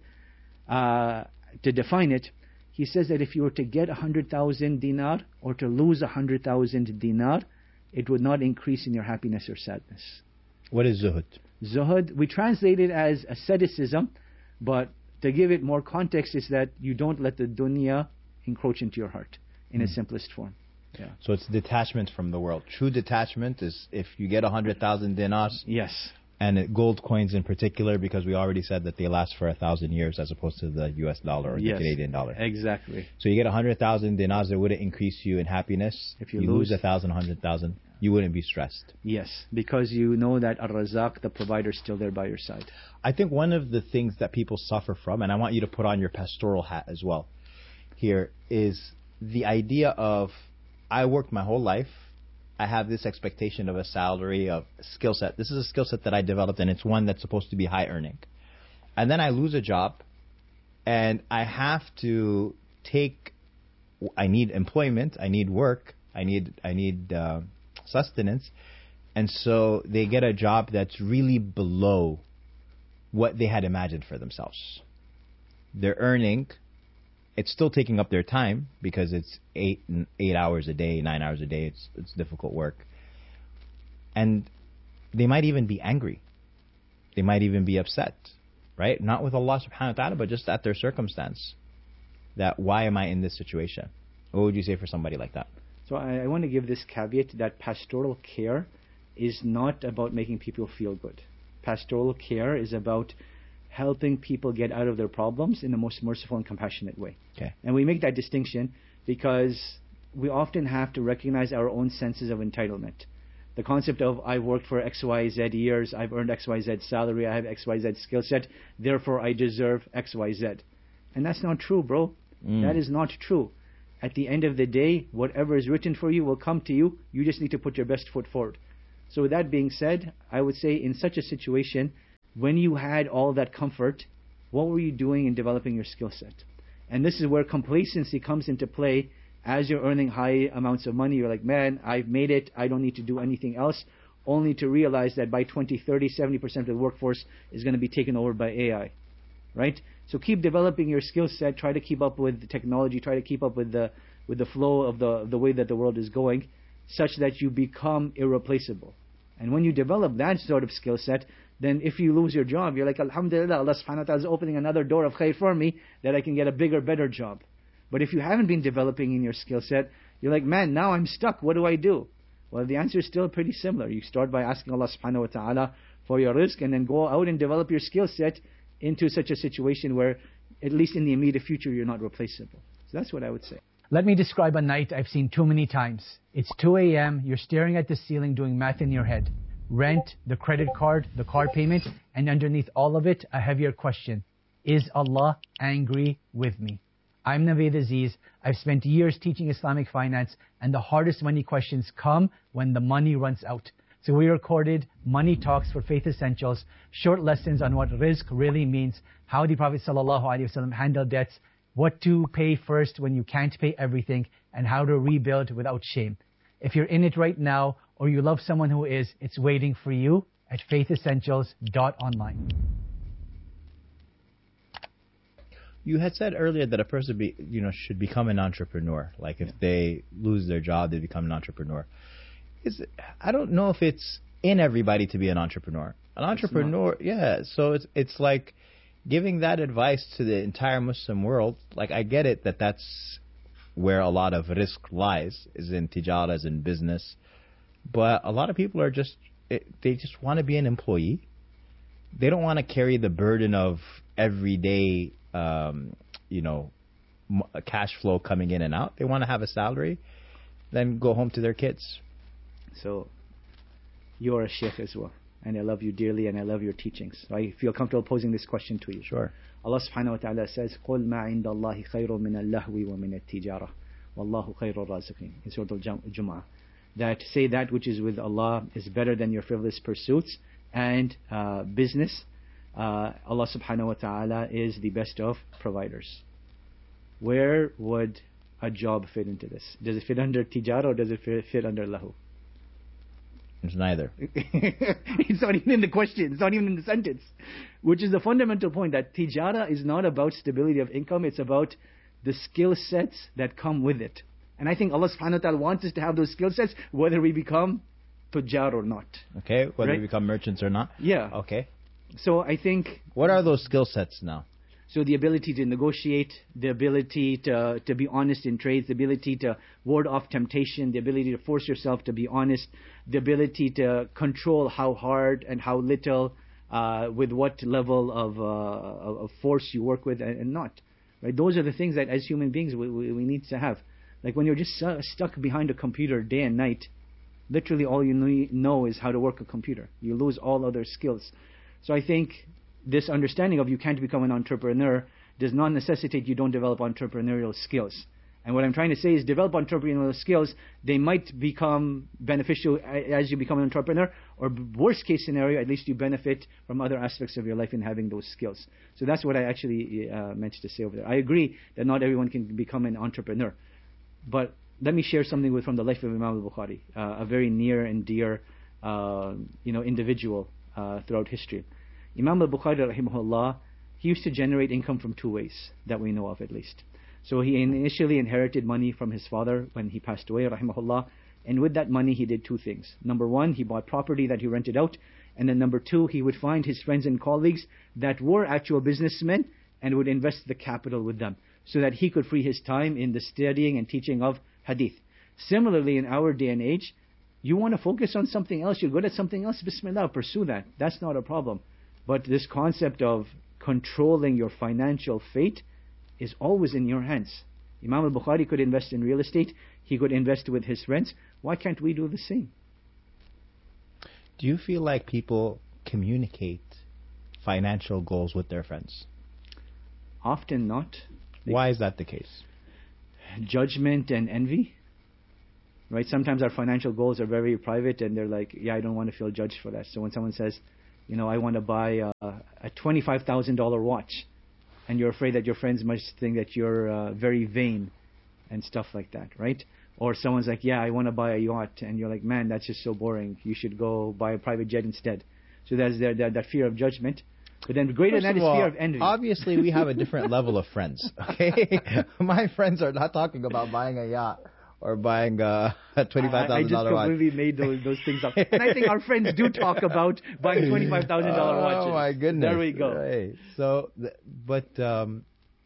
Speaker 1: uh, to define it, he says that if you were to get one hundred thousand dinar or to lose one hundred thousand dinar, it would not increase in your happiness or sadness.
Speaker 2: What is zuhd?
Speaker 1: Zuhd, we translate it as asceticism, but to give it more context is that you don't let the dunya encroach into your heart in mm. its simplest form. Yeah.
Speaker 2: So it's detachment from the world. True detachment is if you get one hundred thousand dinars.
Speaker 1: Yes.
Speaker 2: And it, gold coins in particular, because we already said that they last for a thousand years as opposed to the U S dollar or
Speaker 1: yes,
Speaker 2: the Canadian dollar.
Speaker 1: Exactly.
Speaker 2: So you get one hundred thousand dinars, it wouldn't increase you in happiness.
Speaker 1: If you,
Speaker 2: you
Speaker 1: lose
Speaker 2: a thousand, one hundred thousand, you wouldn't be stressed.
Speaker 1: Yes, because you know that Ar-Razzaq, the provider, is still there by your side.
Speaker 2: I think one of the things that people suffer from, and I want you to put on your pastoral hat as well here, is the idea of, I worked my whole life, I have this expectation of a salary, of skill set. This is a skill set that I developed, and it's one that's supposed to be high earning. And then I lose a job, and I have to take, I need employment, I need work, I need, I need uh, sustenance. And so they get a job that's really below what they had imagined for themselves. They're earning, it's still taking up their time because it's eight eight hours a day, nine hours a day. It's it's difficult work, and they might even be angry. They might even be upset, right? Not with Allah Subhanahu wa Taala, but just at their circumstance. That why am I in this situation? What would you say for somebody like that?
Speaker 1: So I, I want to give this caveat that pastoral care is not about making people feel good. Pastoral care is about helping people get out of their problems in the most merciful and compassionate way.
Speaker 2: Okay.
Speaker 1: And we make that distinction because we often have to recognize our own senses of entitlement. The concept of I've worked for X Y Z years, I've earned X Y Z salary, I have X Y Z skill set, therefore I deserve X Y Z. And that's not true, bro. Mm. That is not true. At the end of the day, whatever is written for you will come to you. You just need to put your best foot forward. So with that being said, I would say in such a situation, when you had all that comfort, what were you doing in developing your skill set? And this is where complacency comes into play. As you're earning high amounts of money, you're like, man, I've made it, I don't need to do anything else, only to realize that by twenty thirty, seventy percent of the workforce is going to be taken over by A I. Right? So keep developing your skill set, try to keep up with the technology, try to keep up with the with the flow of the the way that the world is going, such that you become irreplaceable. And when you develop that sort of skill set, then if you lose your job, you're like, Alhamdulillah, Allah subhanahu wa ta'ala is opening another door of khair for me, that I can get a bigger, better job. But if you haven't been developing in your skill set, you're like, man, now I'm stuck, what do I do? Well, the answer is still pretty similar. You start by asking Allah subhanahu wa ta'ala for your rizq, and then go out and develop your skill set into such a situation where, at least in the immediate future, you're not replaceable. So that's what I would say.
Speaker 3: Let me describe a night I've seen too many times. It's two a.m., you're staring at the ceiling doing math in your head. Rent, the credit card, the car payment, and underneath all of it, a heavier question. Is Allah angry with me? I'm Naveed Aziz. I've spent years teaching Islamic finance, and the hardest money questions come when the money runs out. So we recorded Money Talks for Faith Essentials, short lessons on what rizq really means, how the Prophet ﷺ handled debts, what to pay first when you can't pay everything, and how to rebuild without shame. If you're in it right now, or you love someone who is, it's waiting for you at faith essentials dot online.
Speaker 2: You had said earlier that a person be, you know, should become an entrepreneur. Like if they lose their job, they become an entrepreneur. Is it, I don't know if it's in everybody to be an entrepreneur. An entrepreneur, yeah. So it's it's like giving that advice to the entire Muslim world. Like I get it that that's where a lot of risk lies, is in tijara, is in business. But a lot of people are just, they just want to be an employee. They don't want to carry the burden of everyday, um, you know, cash flow coming in and out. They want to have a salary, then go home to their kids.
Speaker 1: So, you are a sheikh as well, and I love you dearly, and I love your teachings. So I feel comfortable posing this question to you.
Speaker 2: Sure.
Speaker 1: Allah subhanahu wa ta'ala says, قُلْ مَا عِنْدَ اللَّهِ خَيْرٌ مِنَ اللَّهْوِ وَمِنَ التِّجَارَةِ وَاللَّهُ خَيْرُ الرَّازِقِينَ in Surah Al-Jumu'ah. That say that which is with Allah is better than your frivolous pursuits and uh, business. Uh, Allah subhanahu wa ta'ala is the best of providers. Where would a job fit into this? Does it fit under tijara or does it fit, fit under lahu?
Speaker 2: It's neither.
Speaker 1: It's not even in the question. It's not even in the sentence. Which is the fundamental point, that tijara is not about stability of income. It's about the skill sets that come with it. And I think Allah subhanahu wa ta'ala wants us to have those skill sets, whether we become tujjar or not.
Speaker 2: Okay, whether
Speaker 1: right?
Speaker 2: we become merchants or not?
Speaker 1: Yeah.
Speaker 2: Okay.
Speaker 1: So I think...
Speaker 2: What are those skill sets now?
Speaker 1: So the ability to negotiate, the ability to to be honest in trades, the ability to ward off temptation, the ability to force yourself to be honest, the ability to control how hard and how little, uh, with what level of, uh, of force you work with and, and not. Right? Those are the things that as human beings we, we, we need to have. Like when you're just uh, stuck behind a computer day and night, literally all you know is how to work a computer. You lose all other skills. So I think this understanding of you can't become an entrepreneur does not necessitate you don't develop entrepreneurial skills. And what I'm trying to say is develop entrepreneurial skills. They might become beneficial as you become an entrepreneur, or worst case scenario, at least you benefit from other aspects of your life in having those skills. So that's what I actually uh, meant to say over there. I agree that not everyone can become an entrepreneur. But let me share something with, from the life of Imam al-Bukhari, uh, a very near and dear uh, you know, individual uh, throughout history. Imam al-Bukhari, rahimahullah, he used to generate income from two ways that we know of at least. So he initially inherited money from his father when he passed away, rahimahullah, and with that money he did two things. Number one, he bought property that he rented out, and then number two, he would find his friends and colleagues that were actual businessmen and would invest the capital with them, so that he could free his time in the studying and teaching of hadith. Similarly, in our day and age, you want to focus on something else, you're good at something else, bismillah, pursue that. That's not a problem. But this concept of controlling your financial fate is always in your hands. Imam al-Bukhari could invest in real estate, he could invest with his friends. Why can't we do the same?
Speaker 2: Do you feel like people communicate financial goals with their friends?
Speaker 1: Often not.
Speaker 2: Why is that the case?
Speaker 1: Judgment and envy. Right? Sometimes our financial goals are very private and they're like, yeah, I don't want to feel judged for that. So when someone says, you know, I want to buy a, a twenty-five thousand dollars watch, and you're afraid that your friends must think that you're uh, very vain and stuff like that, right? Or someone's like, yeah, I want to buy a yacht, and you're like, man, that's just so boring. You should go buy a private jet instead. So there's that, that, that fear of judgment. But then greater
Speaker 2: First
Speaker 1: than that is
Speaker 2: all,
Speaker 1: fear of envy.
Speaker 2: Obviously, we have a different level of friends, okay? My friends are not talking about buying a yacht or buying a twenty-five thousand dollars watch.
Speaker 1: I, I just completely made those, those things up. And I think our friends do talk about buying twenty-five thousand dollars watches.
Speaker 2: Oh, my goodness.
Speaker 1: There we go.
Speaker 2: Right. So, but, um,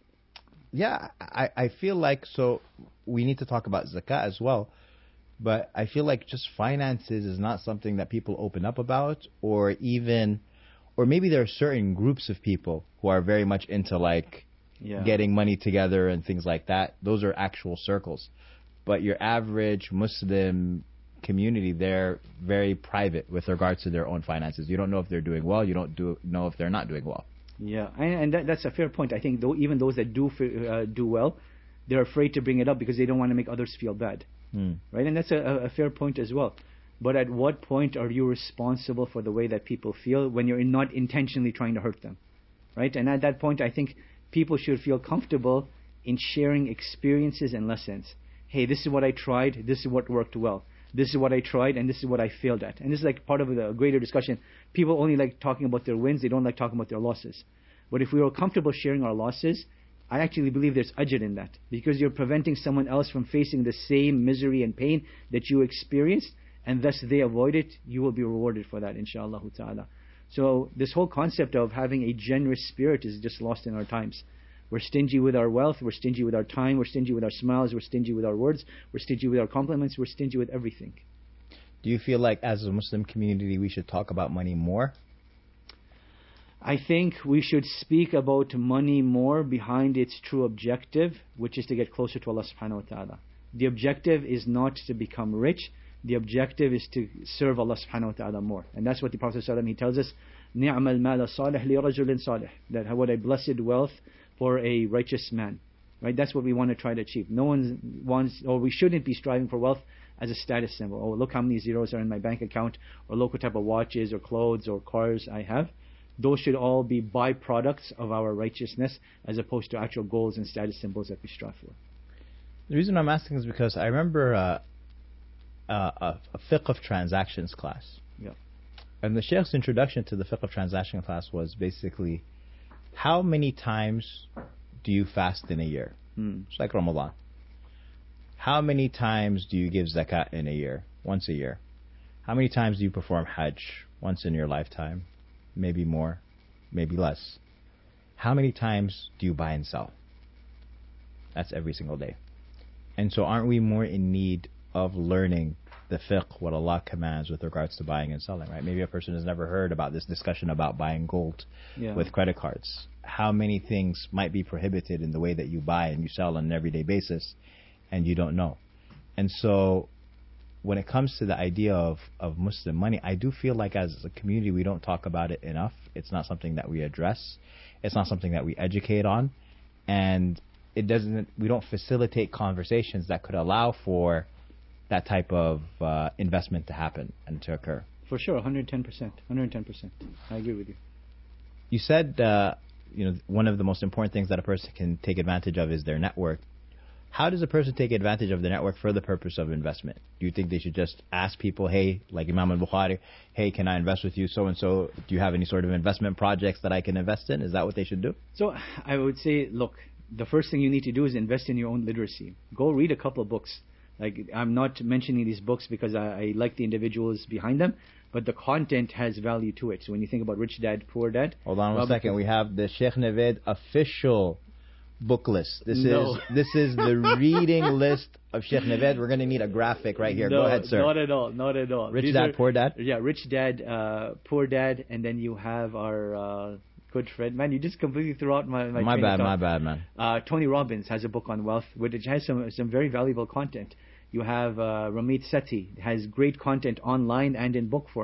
Speaker 2: yeah, I, I feel like, so we need to talk about zakat as well. But I feel like just finances is not something that people open up about, or even, or maybe there are certain groups of people who are very much into like yeah. getting money together and things like that. Those are actual circles. But your average Muslim community, they're very private with regards to their own finances. You don't know if they're doing well. You don't do, know if they're not doing well.
Speaker 1: Yeah, and, and that, that's a fair point. I think though, even those that do uh, do well, they're afraid to bring it up because they don't want to make others feel bad. Hmm. Right? And that's a, a fair point as well. But at what point are you responsible for the way that people feel when you're not intentionally trying to hurt them? Right? And at that point, I think people should feel comfortable in sharing experiences and lessons. Hey, this is what I tried, this is what worked well. This is what I tried, and this is what I failed at. And this is like part of the greater discussion. People only like talking about their wins, they don't like talking about their losses. But if we are comfortable sharing our losses, I actually believe there's ajr in that. Because you're preventing someone else from facing the same misery and pain that you experienced, and thus they avoid it, you will be rewarded for that, inshallah ta'ala. So this whole concept of having a generous spirit is just lost in our times. We're stingy with our wealth, we're stingy with our time, we're stingy with our smiles, we're stingy with our words, we're stingy with our compliments, we're stingy with everything.
Speaker 2: Do you feel like as a Muslim community we should talk about money more?
Speaker 1: I think we should speak about money more behind its true objective, which is to get closer to Allah subhanahu wa ta'ala. The objective is not to become rich, the objective is to serve Allah subhanahu wa ta'ala more. And that's what the Prophet ﷺ, he tells us, نِعْمَ الْمَالَ صَالِحْ لِرَجُلٍ صَالِحٍ, that what a blessed wealth for a righteous man. Right? That's what we want to try to achieve. No one wants, or we shouldn't be striving for wealth as a status symbol. Oh, look how many zeros are in my bank account, or look what type of watches or clothes or cars I have. Those should all be byproducts of our righteousness as opposed to actual goals and status symbols that we strive for.
Speaker 2: The reason I'm asking is because I remember uh, uh, a, a fiqh of transactions class.
Speaker 1: Yeah.
Speaker 2: And the Sheikh's introduction to the fiqh of transaction class was basically, how many times do you fast in a year?
Speaker 1: Hmm.
Speaker 2: It's like Ramadan. How many times do you give zakat in a year? Once a year. How many times do you perform hajj? Once in your lifetime. Maybe more, maybe less. How many times do you buy and sell? That's every single day. And so aren't we more in need of learning the fiqh, what Allah commands with regards to buying and selling, right? Maybe a person has never heard about this discussion about buying gold
Speaker 1: yeah.
Speaker 2: with credit cards. How many things might be prohibited in the way that you buy and you sell on an everyday basis, and you don't know. And so when it comes to the idea of, of Muslim money, I do feel like as a community we don't talk about it enough. It's not something that we address. It's not something that we educate on. And it doesn't. We don't facilitate conversations that could allow for that type of uh, investment to happen and to occur.
Speaker 1: For sure, one hundred ten percent. one hundred ten percent. I agree with you.
Speaker 2: You said, uh, you know, one of the most important things that a person can take advantage of is their network. How does a person take advantage of the network for the purpose of investment? Do you think they should just ask people, hey, like Imam al-Bukhari, hey, can I invest with you so-and-so? Do you have any sort of investment projects that I can invest in? Is that what they should do?
Speaker 1: So I would say, look, the first thing you need to do is invest in your own literacy. Go read a couple of books. Like, I'm not mentioning these books because I, I like the individuals behind them, but the content has value to it. So when you think about Rich Dad, Poor Dad...
Speaker 2: Hold on one second. We have the Sheikh Navaid official book list. This
Speaker 1: no.
Speaker 2: is this is the reading list of Sheikh Navaid. We're going to need a graphic right here.
Speaker 1: No,
Speaker 2: Go ahead, sir.
Speaker 1: Not at all. Not at all.
Speaker 2: Rich
Speaker 1: These
Speaker 2: Dad,
Speaker 1: are,
Speaker 2: Poor Dad?
Speaker 1: Yeah, Rich Dad, uh, Poor Dad, and then you have our uh, good friend. Man, you just completely threw out my my
Speaker 2: My bad, my bad, man.
Speaker 1: Uh, Tony Robbins has a book on wealth, which has some some very valuable content. You have uh, Ramit Sethi, has great content online and in book form.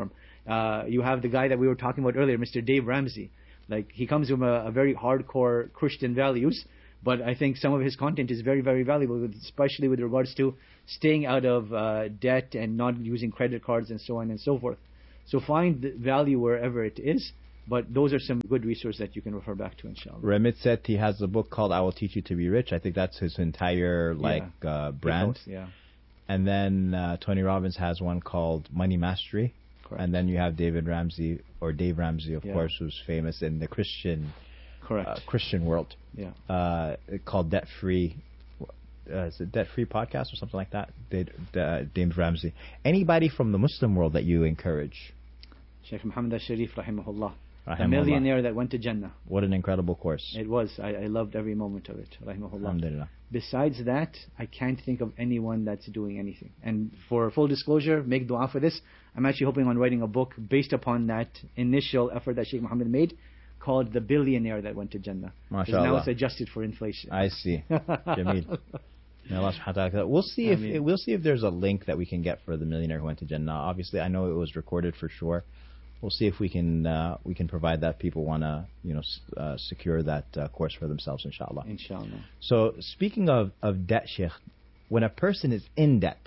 Speaker 1: Uh, you have the guy that we were talking about earlier, Mister Dave Ramsey. Like, he comes from a, a very hardcore Christian values, but I think some of his content is very, very valuable, especially with regards to staying out of uh, debt and not using credit cards and so on and so forth. So find the value wherever it is, but those are some good resources that you can refer back to, inshallah.
Speaker 2: Remit said he has a book called I Will Teach You to Be Rich. I think that's his entire like
Speaker 1: Yeah.
Speaker 2: uh, brand.
Speaker 1: Ethos, yeah.
Speaker 2: And then uh, Tony Robbins has one called Money Mastery.
Speaker 1: Correct.
Speaker 2: And then you have David Ramsey, or Dave Ramsey, of
Speaker 1: Yeah.
Speaker 2: course, who's famous in the Christian
Speaker 1: Correct.
Speaker 2: uh, Christian world.
Speaker 1: Yeah.
Speaker 2: Uh, called Debt Free. Uh, is it Debt Free Podcast or something like that? Dave, uh, Dave Ramsey. Anybody from the Muslim world that you encourage?
Speaker 1: Sheikh Muhammad al-Sharif, rahimahullah. The
Speaker 2: Rahimahullah.
Speaker 1: millionaire that went to Jannah.
Speaker 2: What an incredible course.
Speaker 1: It was. I, I loved every moment of it, rahimahullah.
Speaker 2: Alhamdulillah.
Speaker 1: Besides that, I can't think of anyone that's doing anything. And for full disclosure, make dua for this. I'm actually hoping on writing a book based upon that initial effort that Sheikh Muhammad made, called The Billionaire That Went to Jannah. Because now
Speaker 2: MashaAllah.
Speaker 1: it's adjusted for inflation.
Speaker 2: I see. Jameel. May Allah subhanahu wa ta'ala- We'll see if
Speaker 1: Ameen.
Speaker 2: we'll see if there's a link that we can get for the millionaire who went to Jannah. Obviously, I know it was recorded for sure. We'll see if we can uh, we can provide that. People want to you know s- uh, secure that uh, course for themselves, inshallah.
Speaker 1: Inshallah.
Speaker 2: So speaking of, of debt, Sheikh, when a person is in debt,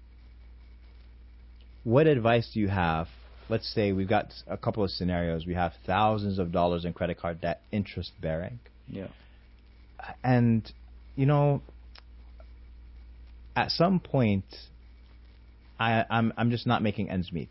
Speaker 2: what advice do you have? Let's say we've got a couple of scenarios. We have thousands of dollars in credit card debt, interest bearing,
Speaker 1: Yeah.
Speaker 2: and you know, at some point, I, I'm I'm just not making ends meet.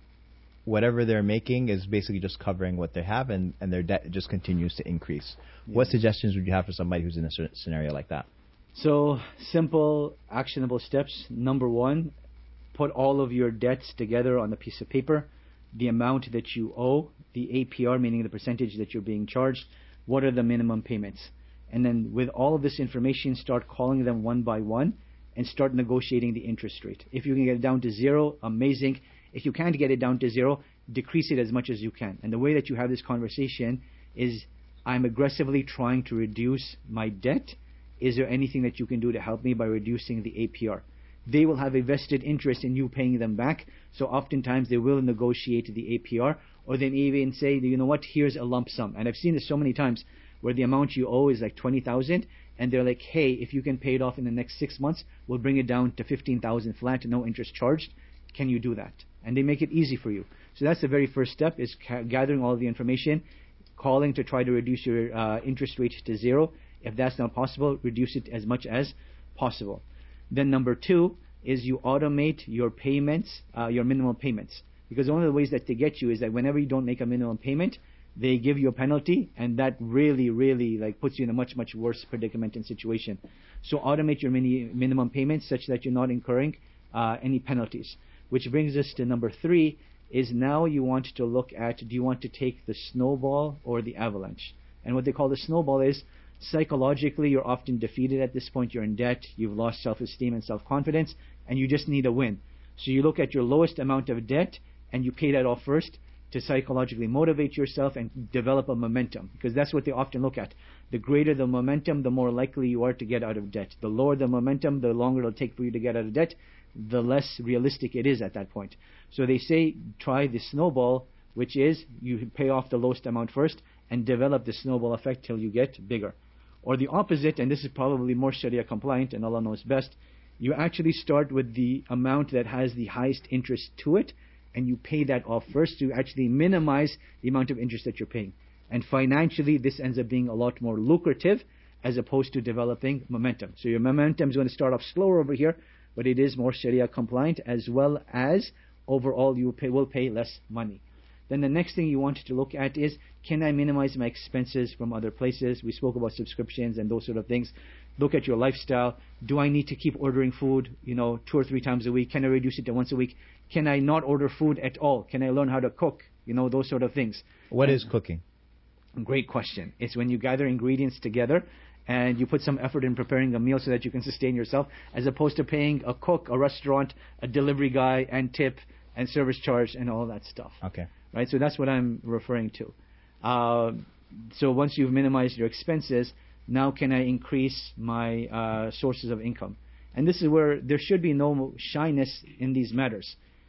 Speaker 2: Whatever they're making is basically just covering what they have, and, and their debt just continues to increase.
Speaker 1: Yeah.
Speaker 2: What suggestions would you have for somebody who's in a cer- scenario like that?
Speaker 1: So, simple, actionable steps. Number one, put all of your debts together on a piece of paper. The amount that you owe, the A P R, meaning the percentage that you're being charged, what are the minimum payments? And then with all of this information, start calling them one by one and start negotiating the interest rate. If you can get it down to zero, amazing. If you can't get it down to zero, decrease it as much as you can. And the way that you have this conversation is, I'm aggressively trying to reduce my debt. Is there anything that you can do to help me by reducing the A P R? They will have a vested interest in you paying them back, so oftentimes they will negotiate the A P R, or they may even say, you know what, here's a lump sum. And I've seen this so many times where the amount you owe is like twenty thousand, and they're like, hey, if you can pay it off in the next six months, we'll bring it down to fifteen thousand flat, no interest charged. Can you do that? And they make it easy for you. So that's the very first step, is ca- gathering all the information, calling to try to reduce your uh, interest rate to zero. If that's not possible, reduce it as much as possible. Then number two is you automate your payments, uh, your minimum payments. Because one of the ways that they get you is that whenever you don't make a minimum payment, they give you a penalty, and that really, really like puts you in a much, much worse predicament and situation. So automate your mini- minimum payments such that you're not incurring uh, any penalties. Which brings us to number three, is now you want to look at, do you want to take the snowball or the avalanche? And what they call the snowball is, psychologically you're often defeated at this point, you're in debt, you've lost self-esteem and self-confidence, and you just need a win. So you look at your lowest amount of debt, and you pay that off first to psychologically motivate yourself and develop a momentum. Because that's what they often look at. The greater the momentum, the more likely you are to get out of debt. The lower the momentum, the longer it'll take for you to get out of debt, the less realistic it is at that point. So they say try the snowball, which is you pay off the lowest amount first and develop the snowball effect till you get bigger. Or the opposite, and this is probably more Sharia compliant and Allah knows best, you actually start with the amount that has the highest interest to it, and you pay that off first to actually minimize the amount of interest that you're paying. And financially, this ends up being a lot more lucrative as opposed to developing momentum. So your momentum is going to start off slower over here, but it is more Sharia compliant, as well as overall you pay, will pay less money. Then the next thing you want to look at is, can I minimize my expenses from other places? We spoke about subscriptions and those sort of things. Look at your lifestyle. Do I need to keep ordering food, you know, two or three times a week? Can I reduce it to once a week? Can I not order food at all? Can I learn how to cook? You know, those sort of things.
Speaker 2: What
Speaker 1: and
Speaker 2: is cooking?
Speaker 1: Great question. It's when you gather ingredients together and you put some effort in preparing a meal so that you can sustain yourself, as opposed to paying a cook, a restaurant, a delivery guy, and tip, and service charge, and all that stuff.
Speaker 2: Okay.
Speaker 1: Right? So that's what I'm referring to. Uh, so once you've minimized your expenses, now can I increase my uh, sources of income? And this is where there should be no shyness in these matters.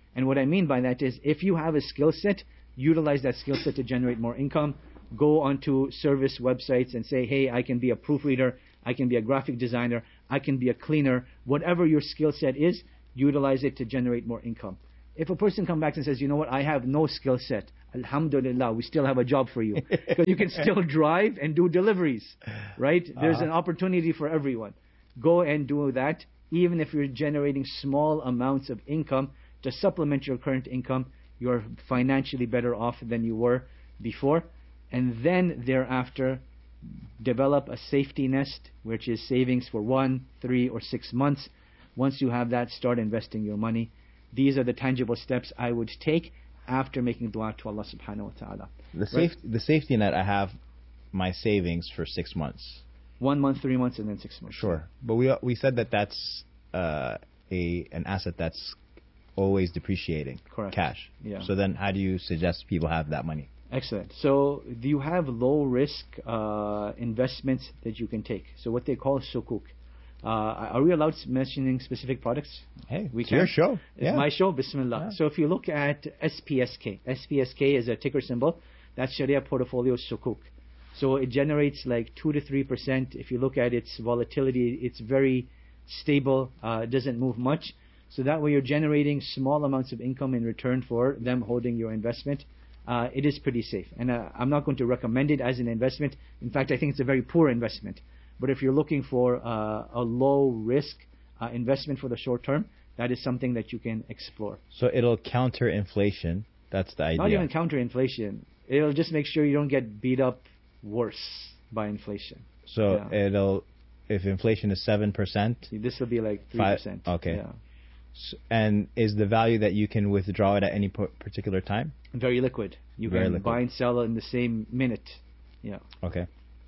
Speaker 1: And what I mean by that is, if you have a skill set, utilize that skill set to generate more income. Go onto service websites and say, hey, I can be a proofreader, I can be a graphic designer, I can be a cleaner. Whatever your skill set is, utilize it to generate more income. If a person comes back and says, you know what, I have no skill set, alhamdulillah, we still have a job for you. Because you can still drive and do deliveries, right? There's
Speaker 2: Uh-huh.
Speaker 1: an opportunity for everyone. Go and do that, even if you're generating small amounts of income to supplement your current income. You're financially better off than you were before. And then thereafter, develop a safety nest, which is savings for one, three, or six months. Once you have that, start investing your money. These are the tangible steps I would take after making dua to Allah subhanahu wa ta'ala.
Speaker 2: The, safe, the safety net, I have my savings for six months.
Speaker 1: One month, three months, and then six months.
Speaker 2: Sure. But we we said that that's uh, a an asset that's always depreciating.
Speaker 1: Correct.
Speaker 2: Cash.
Speaker 1: Yeah.
Speaker 2: So then how do you suggest people have that money?
Speaker 1: Excellent. So do you have low risk uh, investments that you can take? So what they call sukuk. Uh, are we allowed mentioning specific products?
Speaker 2: Hey,
Speaker 1: we
Speaker 2: it's
Speaker 1: can.
Speaker 2: your show.
Speaker 1: It's
Speaker 2: Yeah.
Speaker 1: my show. Bismillah.
Speaker 2: Yeah.
Speaker 1: So if you look at S P S K, S P S K is a ticker symbol. That's Sharia Portfolio Sukuk. So it generates like two to three percent. If you look at its volatility, it's very stable. Uh, it doesn't move much. So that way you're generating small amounts of income in return for them holding your investment. Uh, it is pretty safe. And uh, I'm not going to recommend it as an investment. In fact, I think it's a very poor investment. But if you're looking for uh, a low risk uh, investment for the short term, that is something that you can explore.
Speaker 2: So it'll counter inflation. That's the idea.
Speaker 1: Not even counter inflation. It'll just make sure you don't get beat up worse by inflation.
Speaker 2: So
Speaker 1: Yeah.
Speaker 2: it'll, if inflation is seven percent,
Speaker 1: This will be like three percent.
Speaker 2: Okay.
Speaker 1: Yeah.
Speaker 2: s- and is the value that you can withdraw it at any po- particular time?
Speaker 1: Very liquid. You
Speaker 2: Very
Speaker 1: can
Speaker 2: liquid.
Speaker 1: buy and sell in the same minute. Yeah.
Speaker 2: Okay.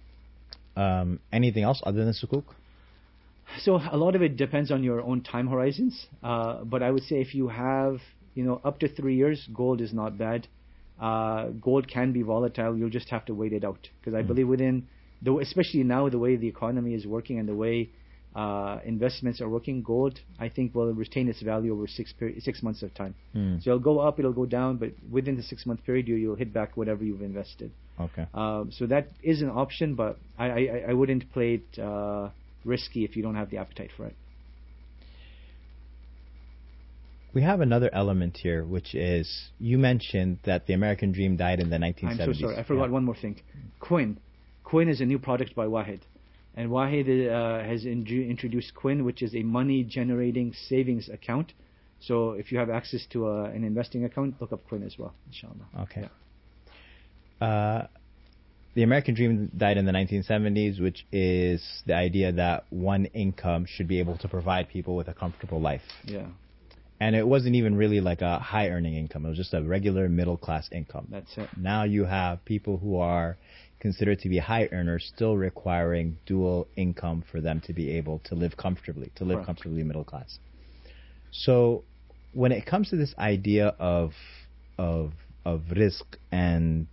Speaker 2: Um, anything else other than sukuk?
Speaker 1: So a lot of it depends on your own time horizons. Uh, but I would say if you have, you know, up to three years, gold is not bad. Uh, gold can be volatile. You'll just have to wait it out. Because I
Speaker 2: Mm.
Speaker 1: believe within, the, especially now the way the economy is working and the way uh, investments are working, gold, I think, will retain its value over six peri- six months of time.
Speaker 2: Hmm.
Speaker 1: So it'll go up, it'll go down, but within the six month period, you, you'll hit back whatever you've invested.
Speaker 2: Okay.
Speaker 1: Um, so that is an option, but I, I, I wouldn't play it uh, risky if you don't have the appetite for it.
Speaker 2: We have another element here, which is you mentioned that the American Dream died in the nineteen
Speaker 1: I'm
Speaker 2: seventies.
Speaker 1: so sorry, I forgot
Speaker 2: Yeah.
Speaker 1: one more thing. Quinn. Quinn is a new product by Wahid. And Wahid uh, has in- introduced Quinn, which is a money generating savings account. So if you have access to a, an investing account, look up Quinn as well, inshallah.
Speaker 2: Okay.
Speaker 1: Yeah.
Speaker 2: Uh, the American Dream died in the nineteen seventies, which is the idea that one income should be able to provide people with a comfortable life.
Speaker 1: Yeah,
Speaker 2: And it wasn't even really like a high earning income. It was just a regular middle class income.
Speaker 1: that's it.
Speaker 2: Now you have people who are considered to be high earners still requiring dual income for them to be able to live comfortably, to live
Speaker 1: Correct.
Speaker 2: comfortably middle class. So when it comes to this idea of of of risk and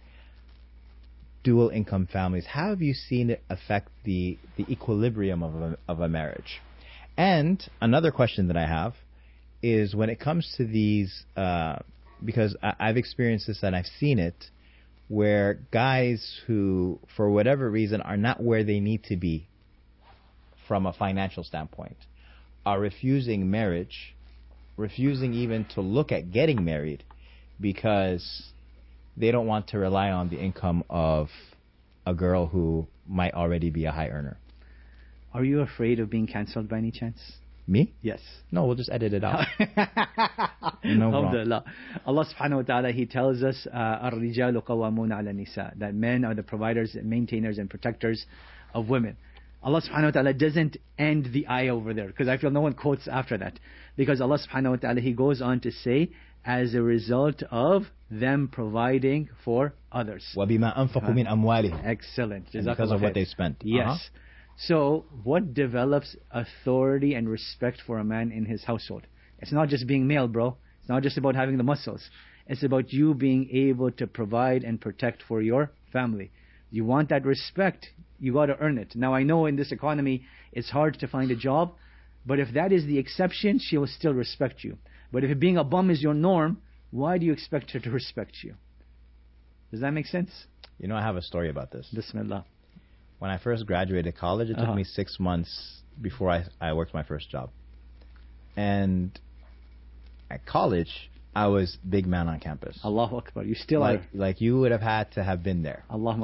Speaker 2: dual income families, how have you seen it affect the the equilibrium of a, of a marriage? And another question that I have is when it comes to these, uh, because I, I've experienced this and I've seen it, where guys who, for whatever reason, are not where they need to be from a financial standpoint, are refusing marriage, refusing even to look at getting married because they don't want to rely on the income of a girl who might already be a high earner.
Speaker 1: Are you afraid of being cancelled by any chance?
Speaker 2: Me?
Speaker 1: Yes.
Speaker 2: No, we'll just edit it out. No problem.
Speaker 1: Alhamdulillah. Allah subhanahu wa ta'ala, He tells us, uh, الرِّجَالُ قَوَّامُونَ عَلَى النِّسَاءِ, that men are the providers, maintainers, and protectors of women. Allah subhanahu wa ta'ala doesn't end the ayah over there, because I feel no one quotes after that. Because Allah subhanahu wa ta'ala, He goes on to say, as a result of them providing for others.
Speaker 2: وَبِمَا أَنفَقُوا مِنْ أَمْوَالِهِمْ.
Speaker 1: Excellent.
Speaker 2: And because of
Speaker 1: Jazakallah
Speaker 2: what
Speaker 1: khair.
Speaker 2: they spent.
Speaker 1: Yes.
Speaker 2: Uh-huh.
Speaker 1: So, what develops authority and respect for a man in his household? It's not just being male, bro. It's not just about having the muscles. It's about you being able to provide and protect for your family. You want that respect, you got to earn it. Now, I know in this economy, it's hard to find a job, but if that is the exception, she will still respect you. But if being a bum is your norm, why do you expect her to respect you? Does that make sense?
Speaker 2: You know, I have a story about this.
Speaker 1: Bismillah.
Speaker 2: When I first graduated college, it took
Speaker 1: Uh-huh.
Speaker 2: me six months before I, I worked my first job. And at college, I was big man on campus.
Speaker 1: Allahu Akbar. You still
Speaker 2: like,
Speaker 1: are.
Speaker 2: like you would have had to have been there.
Speaker 1: Allahumma